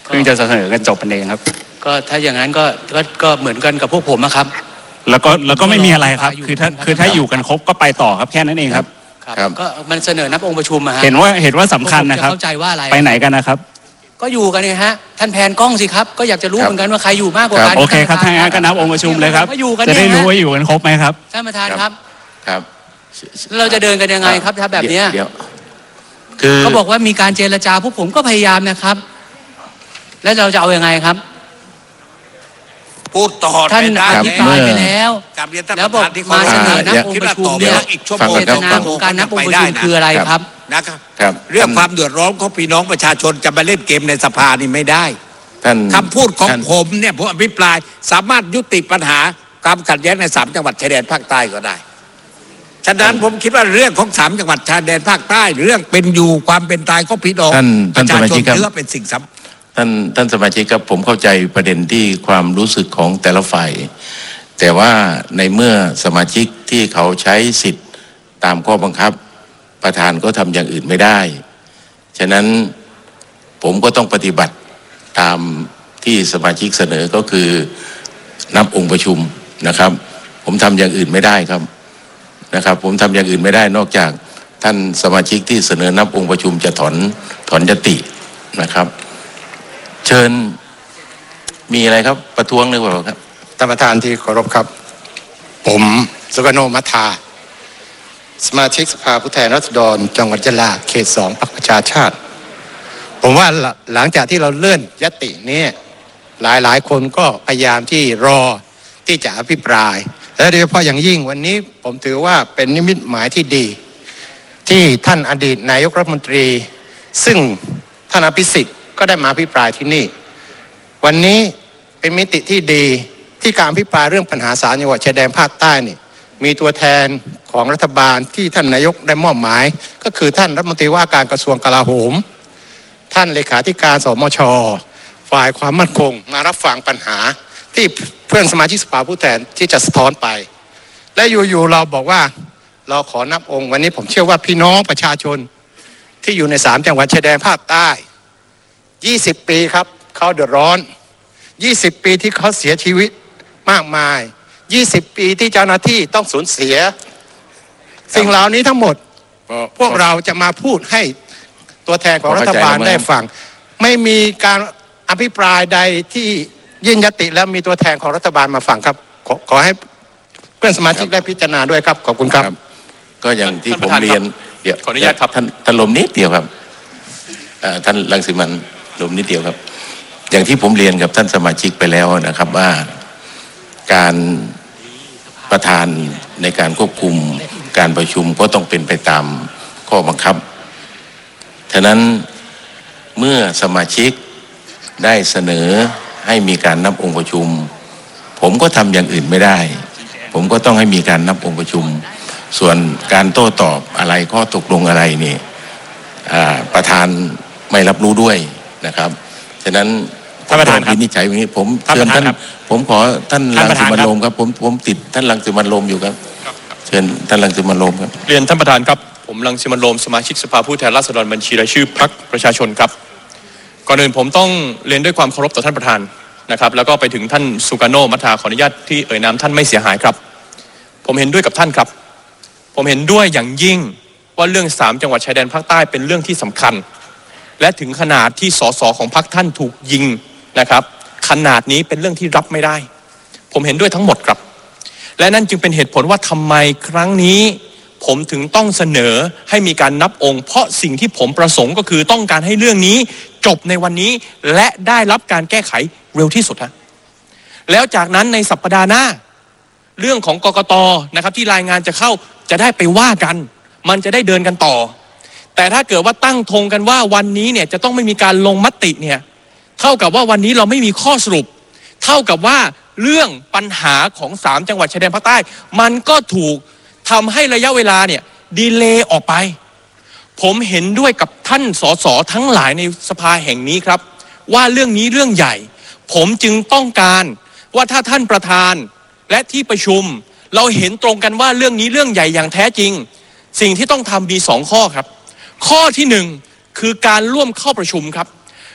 Speaker 6: เพิ่งจะเสนอกันจบกันเองครับก็ถ้าอย่างนั้นก็ก็ก็เหมือนกันกับพวกผมนะครับ
Speaker 7: แล้วก็แล้วก็ไม่มีอะไรครับคือถ้าคือถ้าอยู่กันครบก็ไปต่อครับแค่นั้นเองครับ
Speaker 6: ครับก็มันเสนอนับองค์ประชุมมาฮะ
Speaker 7: เห็นว่าเห็นว่าสำคัญนะครับ
Speaker 6: เข้าใจว่าอะไร
Speaker 7: ไปไหนกันนะครับ
Speaker 6: ก็อยู่กันเนี่ยฮะท่านแผนกล้องสิครับก็อยากจะรู้เหมือนกันว่าใครอยู่มากกว่ากัน
Speaker 7: โอเคครับท่านก็นับองค์ประชุมเลยครับจะได้รู้ว่าอยู่กันครบไหมครับ
Speaker 6: ท่านประธานครับ
Speaker 2: ครับ
Speaker 6: เราจะเดินกันยังไงครับถ้าแบบนี้
Speaker 2: เดี๋ยวคือ
Speaker 6: เขาบอกว่ามีการเจรจาพวกผมก็พยายามนะครับแล้วเราจะเอายังไงครับ
Speaker 3: พูดต่อ
Speaker 6: ท่านอภิปรายไปแล้วแล้วบอกมาเสนอนับองค์ประชุมเนี่ยเจตนาของการนับองค์ประชุมคืออะไรครับ
Speaker 3: นะครับเรื่องความเดือดร้อนของพี่น้องประชาชนจะมาเล่นเกมในสภานี่ไม่ได้คำพูดของผมเนี่ยผมอภิปรายสามารถยุติปัญหาความขัดแย้งในสามจังหวัดชายแดนภาคใต้ก็ได้ฉะนั้นผมคิดว่าเรื่องของสามจังหวัดชายแดนภาคใต้เรื่องเป็นอยู่ความเป็นตายของพี่น้องประชาชนถือว่าเป็นสิ่งสำคัญ
Speaker 2: ท่านท่านสมาชิกครับผมเข้าใจประเด็นที่ความรู้สึกของแต่ละฝ่ายแต่ว่าในเมื่อสมาชิกที่เขาใช้สิทธิ์ตามข้อบังคับประธานก็ทำอย่างอื่นไม่ได้ฉะนั้นผมก็ต้องปฏิบัติตามที่สมาชิกเสนอก็คือนับองค์ประชุมนะครับผมทำอย่างอื่นไม่ได้ครับนะครับผมทำอย่างอื่นไม่ได้นอกจากท่านสมาชิกที่เสนอนับองค์ประชุมจะถอนถอนยตินะครับเชิญมีอะไรครับประท้วงหรือเปล่าครับ
Speaker 1: ท่านประธานที่เคารพครับผมสุกโนมัทธาสมาชิกสภาผู้แทนราษฎรจังหวัดยะลาเขตสองพรรคประชาชาติผมว่าหลังจากที่เราเลื่อนยตินี้หลายหลายคนก็พยายามที่รอที่จะอภิปรายและโดยเฉพาะอย่างยิ่งวันนี้ผมถือว่าเป็นนิมิตหมายที่ดีที่ท่านอดีตนายกรัฐมนตรีซึ่งท่านอภิสิทธิ์ก็ได้มาอภิปรายที่นี่วันนี้เป็นมิติที่ดีที่การอภิปรายเรื่องปัญหาสามจังหวัดชายแดนภาคใต้นี่มีตัวแทนของรัฐบาลที่ท่านนายกได้มอบหมายก็คือท่านรัฐมนตรีว่าการกระทรวงกลาโหมท่านเลขาธิการสมช.ฝ่ายความมั่นคงมารับฟังปัญหาที่เพื่อนสมาชิกสภาผู้แทนที่จะสะท้อนไปและอยู่ๆเราบอกว่าเราขอนับองค์วันนี้ผมเชื่อว่าพี่น้องประชาชนที่อยู่ในสามจังหวัดชายแดนภาคใต้ยี่สิบปีครับเขาเดือดร้อนยี่สิบปีที่เขาเสียชีวิตมากมายยี่สิบปีที่เจ้าหน้าที่ต้องสูญเสียสิ่งเหล่านี้ทั้งหมดพวกเราจะมาพูดให้ตัวแทนของรัฐบาลได้ฟังไม่มีการอภิปรายใดที่ยื่นยติแล้วมีตัวแทนของรัฐบาลมาฟังครับขอขอให้เพื่อนสมาชิกได้พิจารณาด้วยครับขอบคุณครับ
Speaker 2: ก็อย่างที่ผมเรียนเดี๋ยวขออนุญาตครับท่านท่านลมนิดเดียวครับท่านรังสิมันลมนิดเดียวครับอย่างที่ผมเรียนกับท่านสมาชิกไปแล้วนะครับว่าการประธานในการควบคุมการประชุมก็ต้องเป็นไปตามข้อบังคับฉะนั้นเมื่อสมาชิกได้เสนอให้มีการนับองค์ประชุมผมก็ทำอย่างอื่นไม่ได้ผมก็ต้องให้มีการนับองค์ประชุมส่วนการโต้ตอบอะไรข้อตกลงอะไรนี่ประธานไม่รับรู้ด้วยนะครับฉะนั้น
Speaker 7: ท่านประธานครับ
Speaker 2: วินิจฉัยอย่างนี้ผมเชิญท่านผมขอท่านรังสิมันต์โรมครับผมผมติดท่านรังสิมันต์โรมอยู่ครับเชิญท่านรังสิมันต์โรมครับ
Speaker 5: เรียนท่านประธานครับผมรังสิมันต์โรมสมาชิกสภาผู้แทนราษฎรบัญชีรายชื่อพรรคประชาชนครับก่อนอื่นผมต้องเรียนด้วยความเคารพต่อท่านประธานนะครับแล้วก็ไปถึงท่านสุกโนมัทธาขออนุญาตที่เอ่ยนามท่านไม่เสียหายครับผมเห็นด้วยกับท่านครับผมเห็นด้วยอย่างยิ่งว่าเรื่องสามจังหวัดชายแดนภาคใต้เป็นเรื่องที่สำคัญและถึงขนาดที่สสของพรรคท่านถูกยิงนะครับขนาดนี้เป็นเรื่องที่รับไม่ได้ผมเห็นด้วยทั้งหมดครับและนั่นจึงเป็นเหตุผลว่าทำไมครั้งนี้ผมถึงต้องเสนอให้มีการนับองค์เพราะสิ่งที่ผมประสงค์ก็คือต้องการให้เรื่องนี้จบในวันนี้และได้รับการแก้ไขเร็วที่สุดฮะแล้วจากนั้นในสัปดาห์หน้าเรื่องของกกต.นะครับที่รายงานจะเข้าจะได้ไปว่ากันมันจะได้เดินกันต่อแต่ถ้าเกิดว่าตั้งธงกันว่าวันนี้เนี่ยจะต้องไม่มีการลงมติเนี่ยเท่ากับว่าวันนี้เราไม่มีข้อสรุปเท่ากับว่าเรื่องปัญหาของสามจังหวัดชายแดนภาคใต้มันก็ถูกทำให้ระยะเวลาเนี่ยดีเลย์ออกไปผมเห็นด้วยกับท่านสสทั้งหลายในสภาแห่งนี้ครับว่าเรื่องนี้เรื่องใหญ่ผมจึงต้องการว่าถ้าท่านประธานและที่ประชุมเราเห็นตรงกันว่าเรื่องนี้เรื่องใหญ่อย่างแท้จริงสิ่งที่ต้องทำมีสองข้อครับข้อที่หนึ่งคือการร่วมเข้าประชุมครับ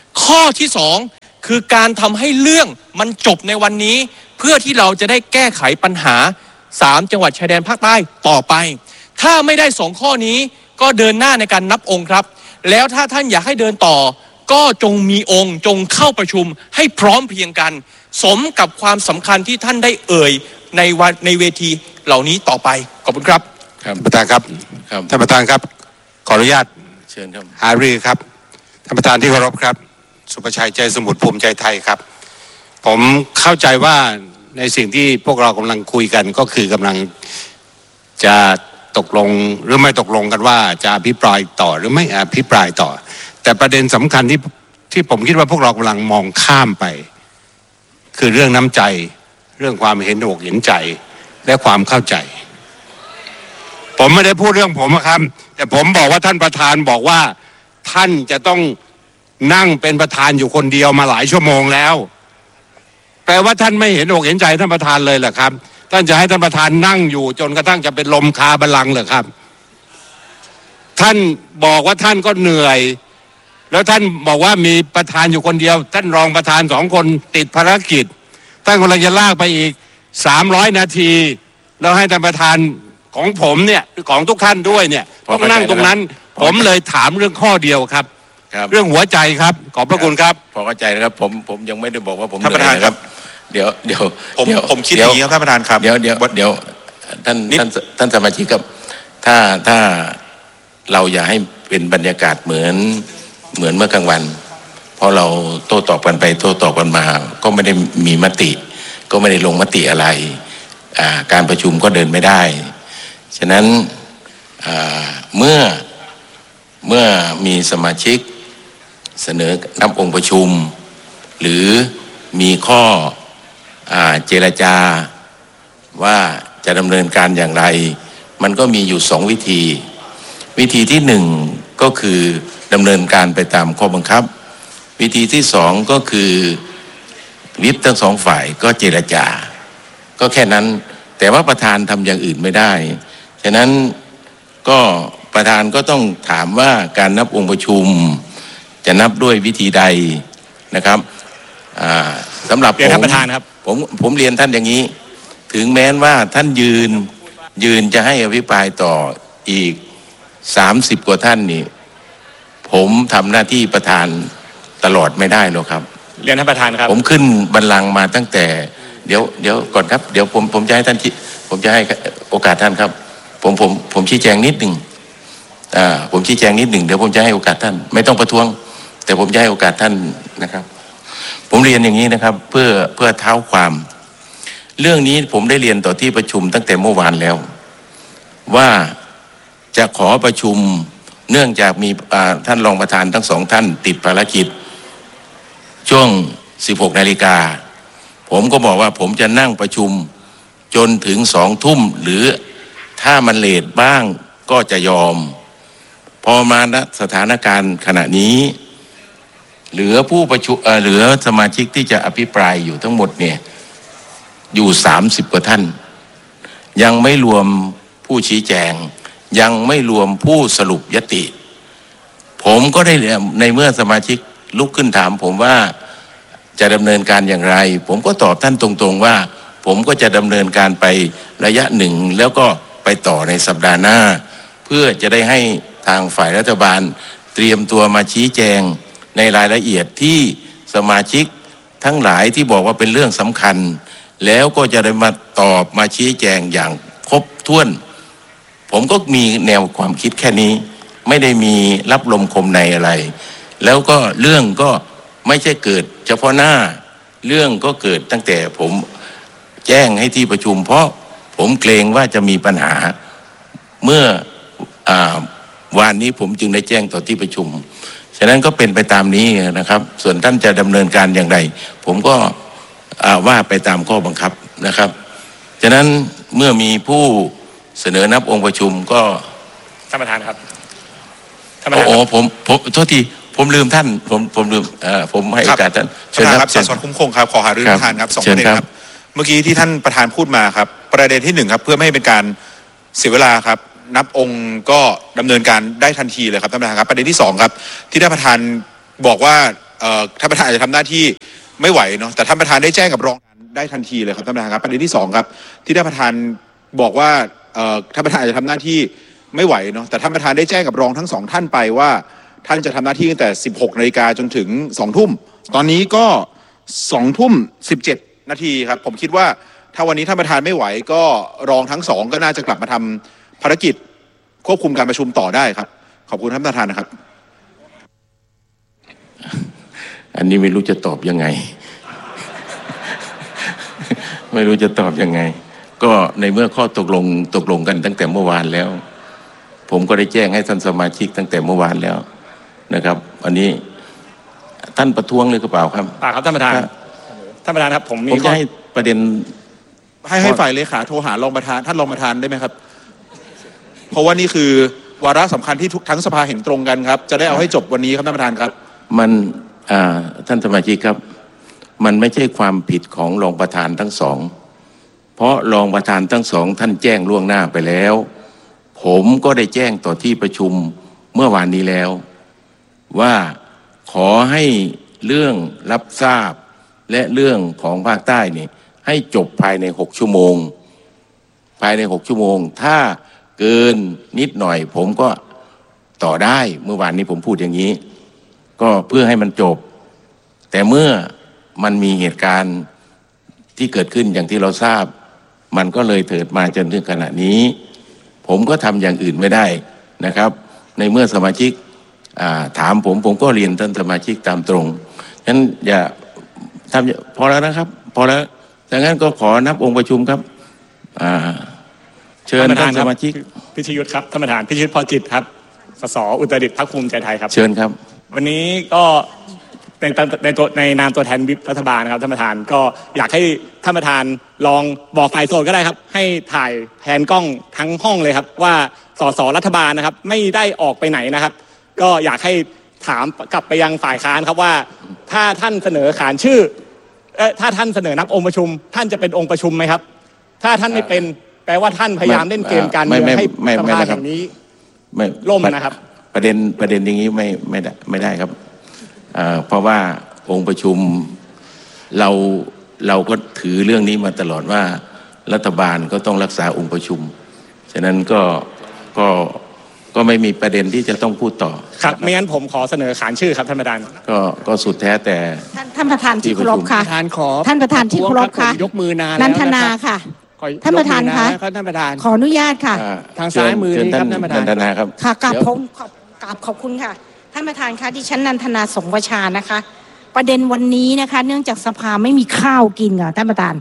Speaker 5: ข้อที่สองคือการทำให้เรื่องมันจบในวันนี้เพื่อที่เราจะได้แก้ไขปัญหาสามจังหวัดชายแดนภาคใต้ต่อไปถ้าไม่ได้สองข้อนี้ก็เดินหน้าในการนับองค์ครับแล้วถ้าท่านอยากให้เดินต่อก็จงมีองค์จงเข้าประชุมให้พร้อมเพรียงกันสมกับความสำคัญที่ท่านได้เอ่ยในวันในเวทีเหล่านี้ต่อไปขอบคุณครับ
Speaker 3: ครับประธานครับครับท่านประธานครับขออนุญาต
Speaker 2: เชิญครับ
Speaker 3: หารือครับท่านประธานที่เคารพครับสุประชัยใจสมุทรภูมิใจไทยครับผมเข้าใจว่าในสิ่งที่พวกเรากำลังคุยกันก็คือกำลังจะตกลงหรือไม่ตกลงกันว่าจะอภิปรายต่อหรือไม่อภิปรายต่อแต่ประเด็นสำคัญที่ที่ผมคิดว่าพวกเรากำลังมองข้ามไปคือเรื่องน้ำใจเรื่องความเห็นอกเห็นใจและความเข้าใจผมไม่ได้พูดเรื่องผมครับแต่ผมบอกว่าท่านประธานบอกว่าท่านจะต้องนั่งเป็นประธานอยู่คนเดียวมาหลายชั่วโมงแล้วแปลว่าท่านไม่เห็นอกเห็นใจท่านประธานเลยเหรอครับท่านจะให้ท่านประธานนั่งอยู่จนกระทั่งจะเป็นลมคาบัลลังก์เหรอครับท่านบอกว่าท่านก็เหนื่อยแล้วท่านบอกว่ามีประธานอยู่คนเดียวท่านรองประธานสองคนติดภารกิจท่านกำลังจะลากไปอีกสามร้อยนาทีแล้วให้ท่านประธานของผมเนี่ยของทุกท่านด้วยเนี่ยต้องนั่งตรงนั้นผมเลยถามเรื่องข้อเดียวครับเรื่องหัวใจครับขอบพระคุณครับ
Speaker 2: พอเข้าใจนะครับผมผมยังไม่ได้บอกว่าผม
Speaker 3: ท่านประธานครับ
Speaker 2: เดี๋ยวเดี๋ยว
Speaker 3: ผมผมคิดอย่างนี้ครับท่านประธานครับ
Speaker 2: เดี๋ยวเดี๋ยวเดี๋ยวท่านท่านท่านสมาชิกครับถ้าถ้าเราอย่าให้เป็นบรรยากาศเหมือนเหมือนเมื่อกลางวันเพราะเราโต้ตอบกันไปโต้ตอบกันมาก็ไม่ได้มีมติก็ไม่ได้ลงมติอะไรอ่าการประชุมก็เดินไม่ได้ฉะนั้นอ่าเมื่อเมื่อมีสมาชิกเสนอนับองค์ประชุมหรือมีข้ออ่าเจรจาว่าจะดำเนินการอย่างไรมันก็มีอยู่สองวิธีวิธีที่หนึ่งก็คือดำเนินการไปตามข้อบังคับวิธีที่สองก็คือวิปทั้งสองฝ่ายก็เจรจาก็แค่นั้นแต่ว่าประธานทำอย่างอื่นไม่ได้ฉะนั้นก็ประธานก็ต้องถามว่าการนับองค์ประชุมจะนับด้วยวิธีใดนะครับสำหรับผม
Speaker 3: ท่านประธานครับ
Speaker 2: ผมผมเรียนท่านอย่างนี้ถึงแม้ว่าท่านยืนยืนจะให้อภิปรายต่ออีกสามสิบกว่าท่านนี่ผมทำหน้าที่ประธานตลอดไม่ได้หรอกครับ
Speaker 3: เรียนท่านประธานครับ
Speaker 2: ผมขึ้นบัลลังก์มาตั้งแต่เดี๋ยวเดี๋ยวก่อนครับเดี๋ยวผมผมจะให้ท่านผมจะให้โอกาสท่านครับผมผมผมชี้แจงนิดหนึ่งอ่าผมชี้แจงนิดหนึ่งเดี๋ยวผมจะให้โอกาสท่านไม่ต้องประท้วงแต่ผมจะให้โอกาสท่านนะครับผมเรียนอย่างนี้นะครับเพื่อเพื่อเท้าความเรื่องนี้ผมได้เรียนต่อที่ประชุมตั้งแต่เมื่อวานแล้วว่าจะขอประชุมเนื่องจากมีท่านรองประธานทั้งสองท่านติดภารกิจช่วงสิบหกนาฬิกาผมก็บอกว่าผมจะนั่งประชุมจนถึงสองทุ่มหรือถ้ามันเลทบ้างก็จะยอมพอมาณสถานการณ์ขณะนี้เหลือผู้ประชุมเหลือสมาชิกที่จะอภิปรายอยู่ทั้งหมดเนี่ยอยู่สามสิบกว่าท่านยังไม่รวมผู้ชี้แจงยังไม่รวมผู้สรุปยติผมก็ได้ในเมื่อสมาชิกลุกขึ้นถามผมว่าจะดำเนินการอย่างไรผมก็ตอบท่านตรงๆว่าผมก็จะดำเนินการไประยะหนึ่งแล้วก็ไปต่อในสัปดาห์หน้าเพื่อจะได้ให้ทางฝ่ายรัฐบาลเตรียมตัวมาชี้แจงในรายละเอียดที่สมาชิกทั้งหลายที่บอกว่าเป็นเรื่องสำคัญแล้วก็จะได้มาตอบมาชี้แจงอย่างครบถ้วนผมก็มีแนวความคิดแค่นี้ไม่ได้มีรับลมคมในอะไรแล้วก็เรื่องก็ไม่ใช่เกิดเฉพาะหน้าเรื่องก็เกิดตั้งแต่ผมแจ้งให้ที่ประชุมเพราะผมเกรงว่าจะมีปัญหาเมื่ออ่าวานนี้ผมจึงได้แจ้งต่อที่ประชุมฉะนั้นก็เป็นไปตามนี้นะครับส่วนท่านจะดำเนินการอย่างไรผมก็ว่าไปตามข้อบังคับนะครับฉะนั้นเมื่อมีผู้เสนอนับองค์ประชุมก็
Speaker 3: ท่านประธานครับ
Speaker 2: ท่านประธานโอ้ผมผมโทษทีผมลืมท่านผมผมลืมเอ่อผมให้โอกาสท่าน
Speaker 3: เชิญครับสสคุ้มคงครับขอหารือประธานครับสองประเด็นครับเมื่อกี้ที่ท่านประธานพูดมาครับประเด็นที่หนึ่งครับเพื่อไม่ให้เป็นการเสียเวลาครับนับองค์ก็ดำเนินการได้ทันทีเลยครับท่านประธานครับประเด็นที่สองครับที่ท่านประธานบอกว่า
Speaker 8: เอ่อท่านประธานอาจจะทำหน้าที่ไม่ไหวเนาะแต่ท่านประธานได้แจ้งกับรองได้ทันทีเลยครับท่านประธานครับประเด็นที่สองครับที่ท่านประธานบอกว่าเอ่อท่านประธานอาจจะทำหน้าที่ไม่ไหวเนาะแต่ท่านประธานได้แจ้งกับรองทั้งสองท่านไปว่าท่านจะทำหน้าที่ตั้งแต่สิบหกนาฬิกาจนถึงสองทุ่มตอนนี้ก็สองทุ่มสิบเจ็ดนาทีครับผมคิดว่าถ้าวันนี้ท่านประธานไม่ไหวก็รองทั้งสองก็น่าจะกลับมาทำภารกิจควบคุมการประชุมต่อได้ครับขอบคุณท่านประธานนะครับ
Speaker 2: อันนี้ไม่รู้จะตอบยังไง ไม่รู้จะตอบยังไงก็ในเมื่อข้อตกลงตกลงกันตั้งแต่เมื่อวานแล้วผมก็ได้แจ้งให้ท่านสมาชิกตั้งแต่เมื่อวานแล้วนะครับอันนี้ท่านประท้วงเลยหรือเปล่าครับ
Speaker 9: ป่าครับท่านประธานท่านประธานครับผมมี
Speaker 2: ผมจะให้ประเด็น
Speaker 8: ให้ให้ฝ่ายเลขาโทรหารองประธานท่านรองประธานได้ไหมครับเพราะว่านี่คือวาระสำคัญที่ทุกทั้งสภาเห็นตรงกันครับจะได้เอาให้จบวันนี้ครับท่านประธานครับ
Speaker 2: มันอ่าท่านสมาชิกครับมันไม่ใช่ความผิดของรองประธานทั้งสองเพราะรองประธานทั้งสองท่านแจ้งล่วงหน้าไปแล้วผมก็ได้แจ้งต่อที่ประชุมเมื่อวานนี้แล้วว่าขอให้เรื่องรับทราบและเรื่องของภาคใต้นี่ให้จบภายในหกชั่วโมงภายในหกชั่วโมงถ้าเกินนิดหน่อยผมก็ต่อได้เมื่อวานนี้ผมพูดอย่างนี้ก็เพื่อให้มันจบแต่เมื่อมันมีเหตุการณ์ที่เกิดขึ้นอย่างที่เราทราบมันก็เลยเถิดมาจนถึงขณะนี้ผมก็ทำอย่างอื่นไม่ได้นะครับในเมื่อสมาชิกถามผมผมก็เรียนท่านสมาชิกตามตรงฉะนั้นอย่าทำพอแล้วนะครับพอแล้วดังนั้นก็ขอนับองค์ประชุมครับเชิญท่านสมาชิก
Speaker 9: พิชยุทธครับท่านประธานพิชยุทธพอจิตครับสสอุตรดิตถ์พรรคภูมิใจไทยครับ
Speaker 2: เชิญครับ
Speaker 9: วันนี้ก็ในในตัวในนามตัวแทนวิปรัฐบาลนะครับท่านประธานก็อยากให้ท่านประธานลองบอกฝ่ายโสดก็ได้ครับให้ถ่ายแผนกล้องทั้งห้องเลยครับว่าสสรัฐบาลนะครับไม่ได้ออกไปไหนนะครับก็อยากให้ถามกลับไปยังฝ่ายค้านครับว่าถ้าท่านเสนอขานชื่อเอ่อถ้าท่านเสนอนับองค์ประชุมท่านจะเป็นองค์ประชุมไหมครับถ้าท่านไม่เป็นแปลว่าท่านพยายามเล่นเกมการเมืองให้สภาแห่งนี้ล่มนะครับ
Speaker 2: ประเด็นประเด็นอย่างนี้ไม่ไม่ได้ไม่ได้ครับเพราะว่าองค์ประชุมเราเราก็ถือเรื่องนี้มาตลอดว่ารัฐบาลก็ต้องรักษาองค์ประชุมฉะนั้นก็ก็ก็ไม่มีประเด็นที่จะต้องพูดต่อ
Speaker 9: ครับไม่งั้นผมขอเสนอขานชื่อครับท่านประธาน
Speaker 2: ก็ก็สุดแท้แต่
Speaker 10: ท่านท่านประธานที่เคารพค่ะ
Speaker 9: ท่านขอ
Speaker 10: ท่านประธานที่เคารพค่ะ
Speaker 9: ยกมือนาน
Speaker 10: นันทนาค่ะท่านประธานคะ
Speaker 9: ท่านประธาน
Speaker 10: ขออนุญาตค่ะ
Speaker 9: ทางซ้ายมือนี้ครับท่านประธาน
Speaker 2: นันทนาครับ
Speaker 10: ค่ะกราบผมกราบขอบคุณค่ะท่านประธานคะดิฉันนันทนาสงประชานะคะประเด็นวันนี้นะคะเนื่องจากสภาไม่มีข้าวกินค่ะท่านประธาน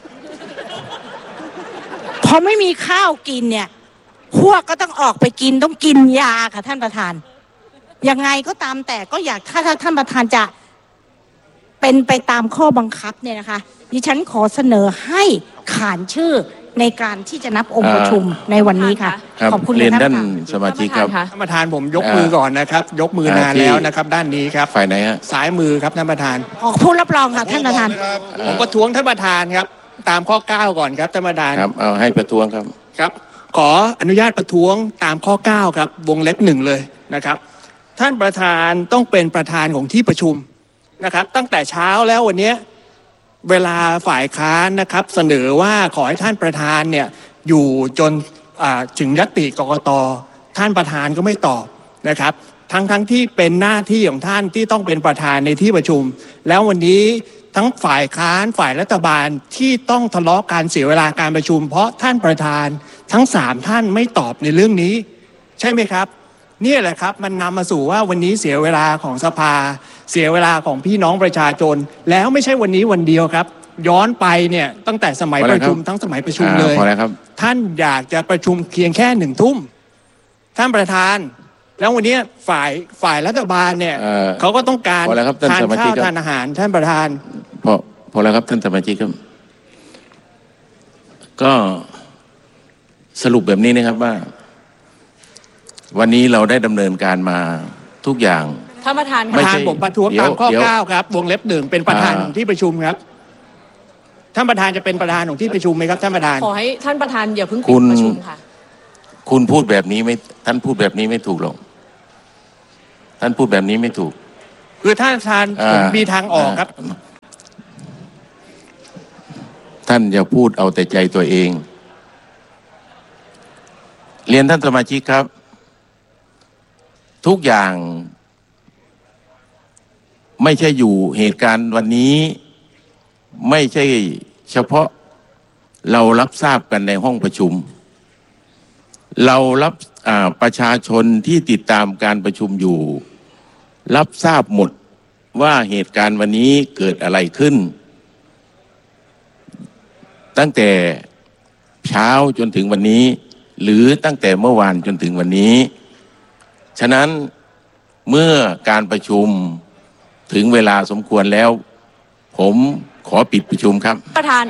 Speaker 10: พอไม่มีข้าวกินเนี่ยพวกก็ต้องออกไปกินต้องกินยาค่ะท่านประธานยังไงก็ตามแต่ก็อยากถ้าท่านประธานจะเป็นไปตามข้อบังคับเนี่ยนะคะดิฉันขอเสนอให้ขานชื่อในการที่จะนับองค์ประชุมในวันนี้ค่ะขอบคุณ
Speaker 2: เรียนท่านสมาชิกครับ
Speaker 9: ท่านประธานผมยกมือก่อนนะครับยกมือนานแล้วนะครับด้านนี้ครับ
Speaker 2: ฝ่ายไหนฮะ
Speaker 9: ซ้ายมือครับท่านประธาน
Speaker 10: ออกผู้รับรองค่ะท่านประธาน
Speaker 9: ผมประท้วงท่านประธานครับตามข้อเก้าก่อนครับท่านประธาน
Speaker 2: ครับเอาให้ประท้วงครับ
Speaker 9: ครับขออนุญาตประท้วงตามข้อเก้าครับวงเล็บหนึ่งเลยนะครับท่านประธานต้องเป็นประธานของที่ประชุมนะครับตั้งแต่เช้าแล้ววันนี้เวลาฝ่ายค้านนะครับเสนอว่าขอให้ท่านประธานเนี่ยอยู่จนถึงญัตติกกต.ท่านประธานก็ไม่ตอบนะครับทั้งทั้งที่เป็นหน้าที่ของท่านที่ต้องเป็นประธานในที่ประชุมแล้ววันนี้ทั้งฝ่ายค้านฝ่ายรัฐบาลที่ต้องทะเลาะการเสียเวลาการประชุมเพราะท่านประธานทั้งสามท่านไม่ตอบในเรื่องนี้ใช่ไหมครับนี่แหละครับมันนำมาสู่ว่าวันนี้เสียเวลาของสภาเสียเวลาของพี่น้องประชาชนแล้วไม่ใช่วันนี้วันเดียวครับย้อนไปเนี่ยตั้งแต่สมัยประชุมทั้งสมัยประชุมเลยท่านอยากจะประชุมเพียงแค่หนึ่งทุ่มท่านประธานแล้ววันนี้ฝ่ายฝ่ายรัฐบาลเนี่ยเขาก็ต้องการทานข้าวทานอาหารท่านประธาน
Speaker 2: พอพอแล้วครับท่านสมาชิกครับก็สรุปแบบนี้นะครับว่าวันนี้เราได้ดำเนินการมาทุกอย่าง
Speaker 10: ท่านประธาน
Speaker 9: ประธานผมประท้วงตามข้อเก้าครับวงเล็บหนึ่งเป็นประธานของที่ประชุมครับท่านประธานจะเป็นประธานของที่ประชุมไหมครับท่านประธาน
Speaker 10: ขอให้ท่านประธานอย่าเพิ่งปิดประชุมค่ะ
Speaker 2: คุณพูดแบบนี้ไม่ท่านพูดแบบนี้ไม่ถูกหรอกท่านพูดแบบนี้ไม่ถูก
Speaker 9: คือท่านประธานผมมีทางออกครับ
Speaker 2: ท่านอย่าพูดเอาแต่ใจตัวเองเรียนท่านสมาชิกครับทุกอย่างไม่ใช่อยู่เหตุการณ์วันนี้ไม่ใช่เฉพาะเรารับทราบกันในห้องประชุมเรารับประชาชนที่ติดตามการประชุมอยู่รับทราบหมดว่าเหตุการณ์วันนี้เกิดอะไรขึ้นตั้งแต่เช้าจนถึงวันนี้หรือตั้งแต่เมื่อวานจนถึงวันนี้ฉะนั้นเมื่อการประชุมถึงเวลาสมควรแล้วผมขอปิดประชุมครับ
Speaker 11: ประธาน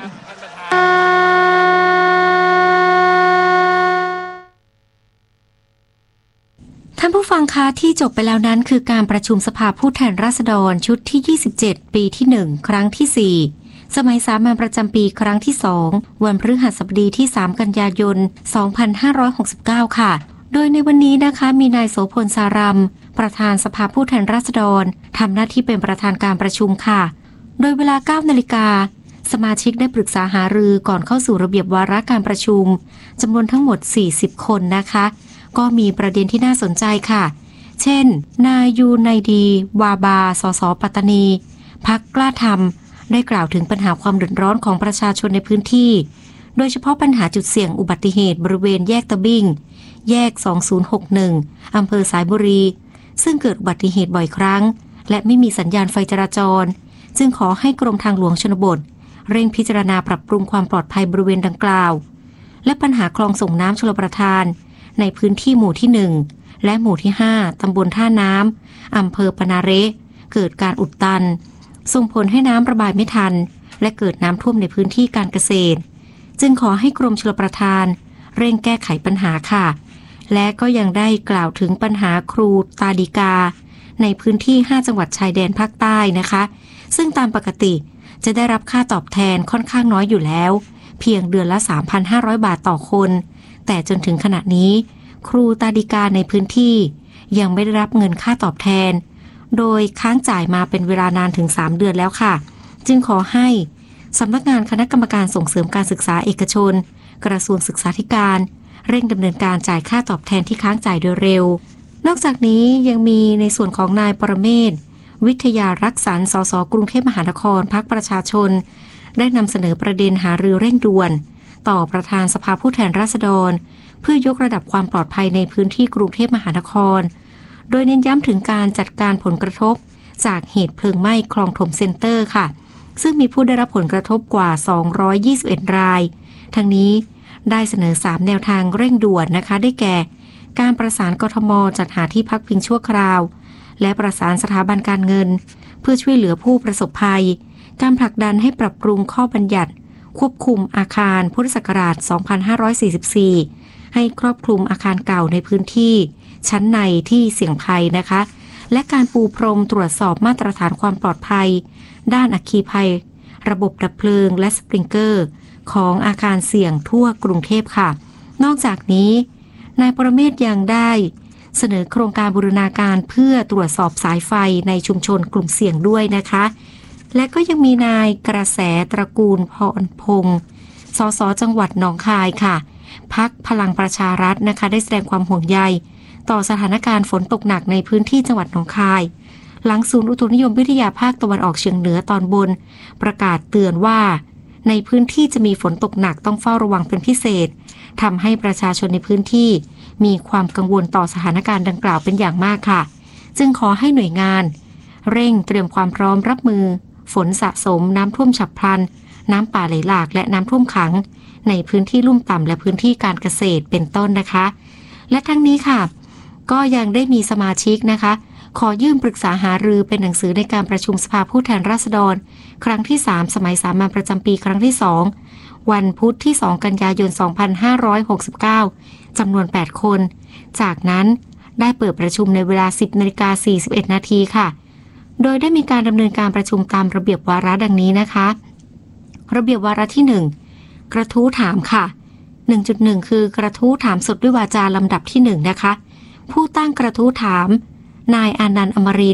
Speaker 12: ท่านผู้ฟังคะที่จบไปแล้วนั้นคือการประชุมสภาผู้แทนราษฎรชุดที่ยี่สิบเจ็ดปีที่หนึ่งครั้งที่สี่สมัยสามัญประจำปีครั้งที่สองวันพฤหัสบดีที่สามกันยายนสองพันห้าร้อยหกสิบเก้าค่ะโดยในวันนี้นะคะมีนายโสพลสารัมประธานสภาผู้แทนราษฎรทำหน้าที่เป็นประธานการประชุมค่ะโดยเวลา เก้านาฬิกาสมาชิกได้ปรึกษาหารือก่อนเข้าสู่ระเบียบวาระการประชุมจำนวนทั้งหมดสี่สิบคนนะคะก็มีประเด็นที่น่าสนใจค่ะเช่นนายยูไนดีวาบาสสปัตตานีพรรคกล้าทำได้กล่าวถึงปัญหาความเดือดร้อนของประชาชนในพื้นที่โดยเฉพาะปัญหาจุดเสี่ยงอุบัติเหตุบริเวณแยกตะบิ้งแยกสองศูนย์หกหนึ่งอำเภอสายบุรีซึ่งเกิดอุบัติเหตุบ่อยครั้งและไม่มีสัญญาณไฟจราจรจึงขอให้กรมทางหลวงชนบทเร่งพิจารณาปรับปรุงความปลอดภัยบริเวณดังกล่าวและปัญหาคลองส่งน้ำชลประทานในพื้นที่หมู่ที่หนึ่งและหมู่ที่ห้าตำบลท่าน้ำอำเภอปนาเระเกิดการอุดตันส่งผลให้น้ำระบายไม่ทันและเกิดน้ำท่วมในพื้นที่การเกษตรจึงขอให้กรมชลประทานเร่งแก้ไขปัญหาค่ะและก็ยังได้กล่าวถึงปัญหาครูตาดีกาในพื้นที่ห้าจังหวัดชายแดนภาคใต้นะคะซึ่งตามปกติจะได้รับค่าตอบแทนค่อนข้างน้อยอยู่แล้วเพียงเดือนละ สามพันห้าร้อย บาทต่อคนแต่จนถึงขณะนี้ครูตาดีกาในพื้นที่ยังไม่ได้รับเงินค่าตอบแทนโดยค้างจ่ายมาเป็นเวลานานถึงสามเดือนแล้วค่ะจึงขอให้สำนักงานคณะกรรมการส่งเสริมการศึกษาเอกชนกระทรวงศึกษาธิการเร่งดำเนินการจ่ายค่าตอบแทนที่ค้างจ่ายโดยเร็วนอกจากนี้ยังมีในส่วนของนายปรเมศวร์วิทยารักษาสสกรุงเทพมหานครพรรคประชาชนได้นำเสนอประเด็นหารือเร่งด่วนต่อประธานสภาผู้แทนราษฎรเพื่อยกระดับความปลอดภัยในพื้นที่กรุงเทพมหานครโดยเน้นย้ำถึงการจัดการผลกระทบจากเหตุเพลิงไหม้คลองถมเซ็นเตอร์ค่ะซึ่งมีผู้ได้รับผลกระทบกว่าสองร้อยยี่สิบเอ็ดรายทั้งนี้ได้เสนอสามแนวทางเร่งด่วนนะคะได้แก่การประสานกทม.จัดหาที่พักพิงชั่วคราวและประสานสถาบันการเงินเพื่อช่วยเหลือผู้ประสบภัยการผลักดันให้ปรับปรุงข้อบัญญัติควบคุมอาคารพุทธศักราชสองพันห้าร้อยสี่สิบสี่ให้ครอบคลุมอาคารเก่าในพื้นที่ชั้นในที่เสี่ยงภัยนะคะและการปูพรมตรวจสอบมาตรฐานความปลอดภัยด้านอัคคีภัยระบบดับเพลิงและสปริงเกอร์ของอาคารเสี่ยงทั่วกรุงเทพค่ะนอกจากนี้นายปรเมศวร์ยังได้เสนอโครงการบูรณาการเพื่อตรวจสอบสายไฟในชุมชนกลุ่มเสี่ยงด้วยนะคะและก็ยังมีนายกระแสตระกูลพรพงศ์สสจังหวัดหนองคายค่ะพรรคพลังประชารัฐนะคะได้แสดงความห่วงใยต่อสถานการณ์ฝนตกหนักในพื้นที่จังหวัดหนองคายหลังศูนย์อุตุนิยมวิทยาภาคตะวันออกเฉียงเหนือตอนบนประกาศเตือนว่าในพื้นที่จะมีฝนตกหนักต้องเฝ้าระวังเป็นพิเศษทำให้ประชาชนในพื้นที่มีความกังวลต่อสถานการณ์ดังกล่าวเป็นอย่างมากค่ะจึงขอให้หน่วยงานเร่งเตรียมความพร้อมรับมือฝนสะสมน้ำท่วมฉับพลันน้ำป่าไหลหลากและน้ำท่วมขังในพื้นที่ลุ่มต่ำและพื้นที่การเกษตรเป็นต้นนะคะและทั้งนี้ค่ะก็ยังได้มีสมาชิกนะคะขอยื่นปรึกษาหารือเป็นหนังสือในการประชุมสภาผู้แทนราษฎรครั้งที่สามสมัยสามัญประจำปีครั้งที่สองวันพุธที่สองกันยายนสองพันห้าร้อยหกสิบเก้าจำนวนแปดคนจากนั้นได้เปิดประชุมในเวลา สิบนาฬิกาสี่สิบเอ็ดนาทีค่ะโดยได้มีการดำเนินการประชุมตามระเบียบวาระดังนี้นะคะระเบียบวาระที่หนึ่งกระทู้ถามค่ะ หนึ่งจุดหนึ่ง คือกระทู้ถามสดด้วยวาจาลำดับที่หนึ่งนะคะผู้ตั้งกระทู้ถามนายอานันต์อมรินทร์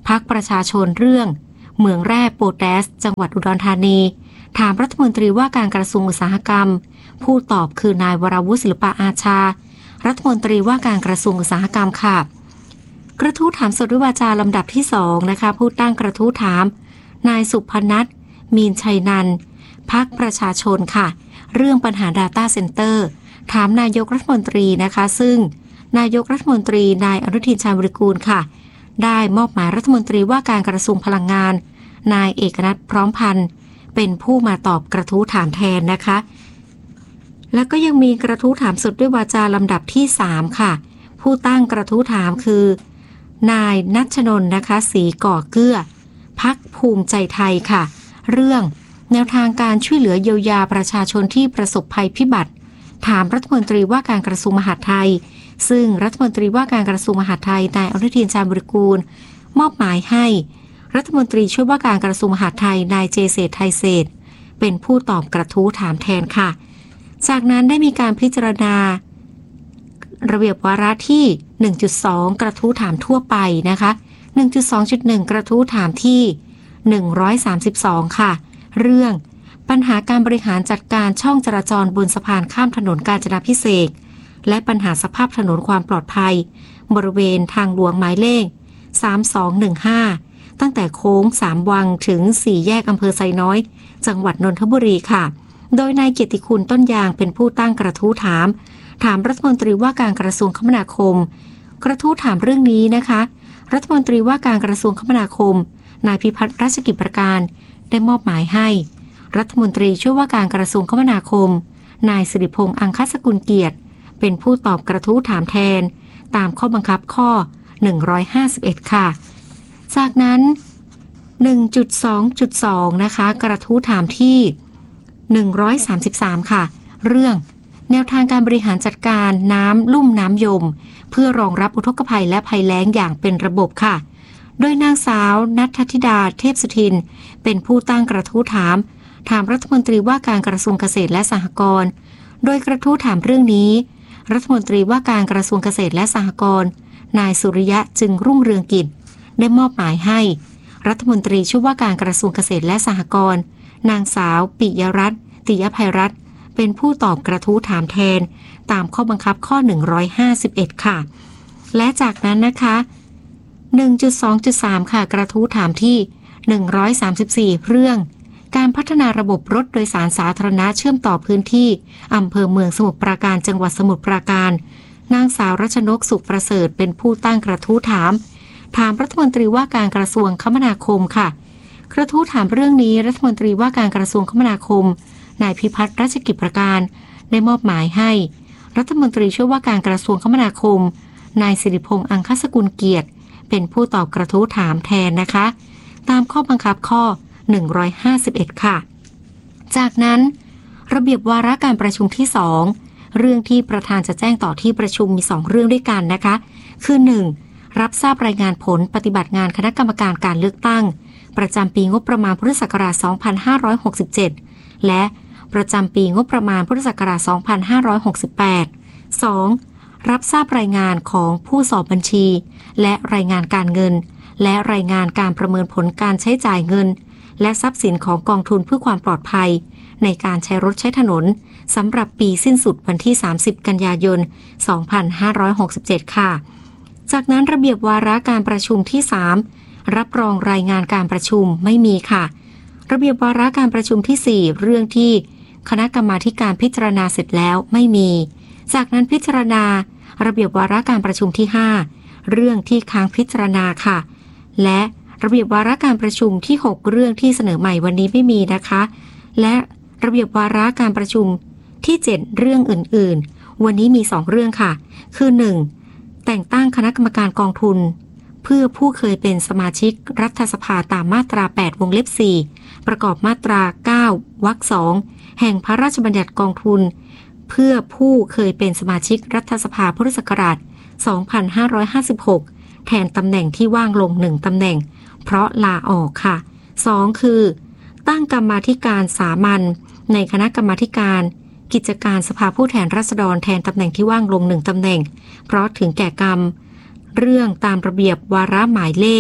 Speaker 12: พรรคประชาชนเรื่องเหมืองแร่โปแทสจังหวัดอุดรธานีถามรัฐมนตรีว่าการกระทรวงอุตสาหกรรมผู้ตอบคือนายวราวุฒิศิลปะอาชารัฐมนตรีว่าการกระทรวงอุตสาหกรรมค่ะกระทู้ถามสดด้วยวาจาลำดับที่สองนะคะผู้ตั้งกระทู้ถามนายสุพนัทมีนชัยนันท์พรรคประชาชนค่ะเรื่องปัญหา Data Center ถามนายกรัฐมนตรีนะคะซึ่งนายกรัฐมนตรีนายอนุทินชาญวิรากูลค่ะได้มอบหมายรัฐมนตรีว่าการกระทรวงพลังงานนายเอกนัทพร้อมพันธ์เป็นผู้มาตอบกระทู้ถามแทนนะคะแล้วก็ยังมีกระทู้ถามสดด้วยวาจาลำดับที่สามค่ะผู้ตั้งกระทู้ถามคือนายณัชนนท์นะคะศรีก่อเกื้อพรรคภูมิใจไทยค่ะเรื่องแนวทางการช่วยเหลือเยียวยาประชาชนที่ประสบภัยพิบัติถามรัฐมนตรีว่าการกระทรวงมหาดไทยซึ่งรัฐมนตรีว่าการกระทรวงมหาดไทยนายอนุทินชาญวิรากูลมอบหมายให้รัฐมนตรีช่วยว่าการกระทรวงมหาดไทยนายเจเศรษฐ์ไทยเศรษฐ์เป็นผู้ตอบกระทู้ถามแทนค่ะจากนั้นได้มีการพิจารณาระเบียบวาระที่ หนึ่งจุดสอง กระทู้ถามทั่วไปนะคะ หนึ่งจุดสองจุดหนึ่ง กระทู้ถามที่หนึ่งร้อยสามสิบสองค่ะเรื่องปัญหาการบริหารจัดการช่องจราจรบนสะพานข้ามถนนกาญจนาภิเษกและปัญหาสภาพถนนความปลอดภัยบริเวณทางหลวงหมายเลขสามสองหนึ่งห้าตั้งแต่โค้งสามวังถึงสี่แยกอำเภอไซน้อยจังหวัดนนทบุรีค่ะโดยนายเกียรติคุณต้นยางเป็นผู้ตั้งกระทู้ถามถามรัฐมนตรีว่าการกระทรวงคมนาคมกระทู้ถามเรื่องนี้นะคะรัฐมนตรีว่าการกระทรวงคมนาคมนายพิพัฒน์ราชกิจประการได้มอบหมายให้รัฐมนตรีช่วยว่าการกระทรวงคมนาคมนายสิริพงษ์อังคสกุลเกียรติเป็นผู้ตอบกระทู้ถามแทนตามข้อบังคับข้อหนึ่งร้อยห้าสิบเอ็ดค่ะจากนั้น หนึ่งจุดสองจุดสอง นะคะกระทู้ถามที่หนึ่งร้อยสามสิบสามค่ะเรื่องแนวทางการบริหารจัดการน้ำลุ่มน้ำยมเพื่อรองรับอุทกภัยและภัยแล้งอย่างเป็นระบบค่ะโดยนางสาวณัฐธิดาเทพสุทินเป็นผู้ตั้งกระทู้ถามถามรัฐมนตรีว่าการกระทรวงเกษตรและสหกรณ์โดยกระทู้ถามเรื่องนี้รัฐมนตรีว่าการกระทรวงเกษตรและสหกรณ์นายสุริยะจึงรุ่งเรืองกิจได้มอบหมายให้รัฐมนตรีช่วยว่าการกระทรวงเกษตรและสหกรณ์นางสาวปิยรัตน์ติยภัยรัตน์เป็นผู้ตอบกระทู้ถามแทนตามข้อบังคับข้อหนึ่งร้อยห้าสิบเอ็ดค่ะและจากนั้นนะคะ หนึ่งจุดสองจุดสาม ค่ะกระทู้ถามที่หนึ่งร้อยสามสิบสี่เรื่องการพัฒนาระบบรถโดยสารสาธารณะเชื่อมต่อพื้นที่อำเภอเมืองสมุทรปราการจังหวัดสมุทรปราการนางสาวรัชนกสุขประเสริฐเป็นผู้ตั้งกระทู้ถามถามรัฐมนตรีว่าการกระทรวงคมนาคมค่ะกระทู้ถามเรื่องนี้รัฐมนตรีว่าการกระทรวงคมนาคมนายพิพัฒน์ราชกิจประการได้มอบหมายให้รัฐมนตรีช่วยว่าการกระทรวงคมนาคมนายสิริพงษ์อังคสกุลเกียรติเป็นผู้ตอบกระทู้ถามแทนนะคะตามข้อบังคับข้อหนึ่งร้อยห้าสิบเอ็ดค่ะจากนั้นระเบียบวาระการประชุมที่สองเรื่องที่ประธานจะแจ้งต่อที่ประชุมมีสองเรื่องด้วยกันนะคะคือหนึ่งรับทราบรายงานผลปฏิบัติงานคณะกรรมการการเลือกตั้งประจำปีงบประมาณพุทธศักราชสองพันห้าร้อยหกสิบเจ็ดและประจำปีงบประมาณพุทธศักราชสองพันห้าร้อยหกสิบแปด สอง รับทราบรายงานของผู้สอบบัญชีและรายงานการเงินและรายงานการประเมินผลการใช้จ่ายเงินและทรัพย์สินของกองทุนเพื่อความปลอดภัยในการใช้รถใช้ถนนสำหรับปีสิ้นสุดวันที่สามสิบกันยายนสองพันห้าร้อยหกสิบเจ็ดค่ะจากนั้นระเบียบวาระการประชุมที่สามรับรองรายงานการประชุมไม่มีค่ะระเบียบวาระการประชุมที่สี่เรื่องที่คณะกรรมาการพิจารณาเสร็จแล้วไม่มีจากนั้นพิจารณาระเบียบวาระการประชุมที่ห้าเรื่องที่ค้างพิจารณาค่ะและระเบียบวาระการประชุมที่หกเรื่องที่เสนอใหม่วันนี้ไม่มีนะคะและระเบียบวาระการประชุมที่เจ็ดเรื่องอื่นๆวันนี้มีสองเรื่องค่ะคือหนึ่งแต่งตั้งคณะกรรมการกองทุนเพื่อผู้เคยเป็นสมาชิกรัฐสภาตามมาตราแปดวงเล็บสี่ประกอบมาตราเก้าวรรคสองแห่งพระราชบัญญัติกองทุนเพื่อผู้เคยเป็นสมาชิกรัฐสภาพุทธศักราชสองพันห้าร้อยห้าสิบหกแทนตำแหน่งที่ว่างลงหนึ่งตำแหน่งเพราะลาออกค่ะสองคือตั้งกรรมาธิการสามัญในคณะกรรมาธิการกิจการสภาผู้แทนราษฎรแทนตำแหน่งที่ว่างลงหนึ่งตำแหน่งเพราะถึงแก่กรรมเรื่องตามระเบียบวาระหมายเลข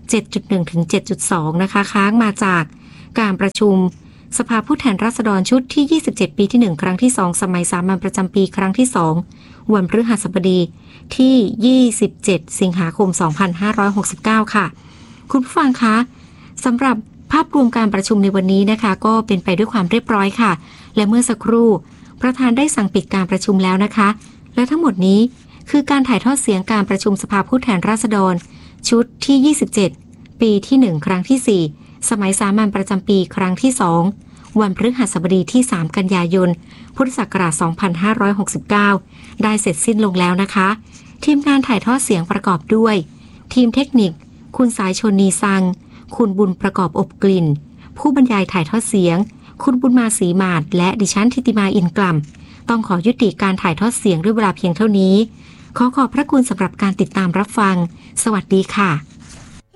Speaker 12: เจ็ดจุดหนึ่ง ถึง เจ็ดจุดสอง นะคะค้างมาจากการประชุมสภาผู้แทนราษฎรชุดที่ยี่สิบเจ็ดปีที่หนึ่งครั้งที่สองสมัยสามัญประจำปีครั้งที่สองวันพฤหัสบดีที่ยี่สิบเจ็ดสิงหาคมสองพันห้าร้อยหกสิบเก้าค่ะคุณผู้ฟังคะสำหรับภาพรวมการประชุมในวันนี้นะคะก็เป็นไปด้วยความเรียบร้อยค่ะและเมื่อสักครู่ประธานได้สั่งปิดการประชุมแล้วนะคะและทั้งหมดนี้คือการถ่ายทอดเสียงการประชุมสภาผู้แทนราษฎรชุดที่ยี่สิบเจ็ดปีที่หนึ่งครั้งที่สี่สมัยสามัญประจำปีครั้งที่สองวันพฤหัสบดีที่สามกันยายนพุทธศักราชสองพันห้าร้อยหกสิบเก้าได้เสร็จสิ้นลงแล้วนะคะทีมงานถ่ายทอดเสียงประกอบด้วยทีมเทคนิคคุณสายชนนีซังคุณบุญประกอบอบกลิ่นผู้บรรยายถ่ายทอดเสียงคุณบุญมาศรีมาศและดิฉันทิติมาอินกล่ำต้องขอยุติการถ่ายทอดเสียงด้วยเวลาเพียงเท่านี้ขอขอบพระคุณสำหรับการติดตามรับฟังสวัสดีค่ะ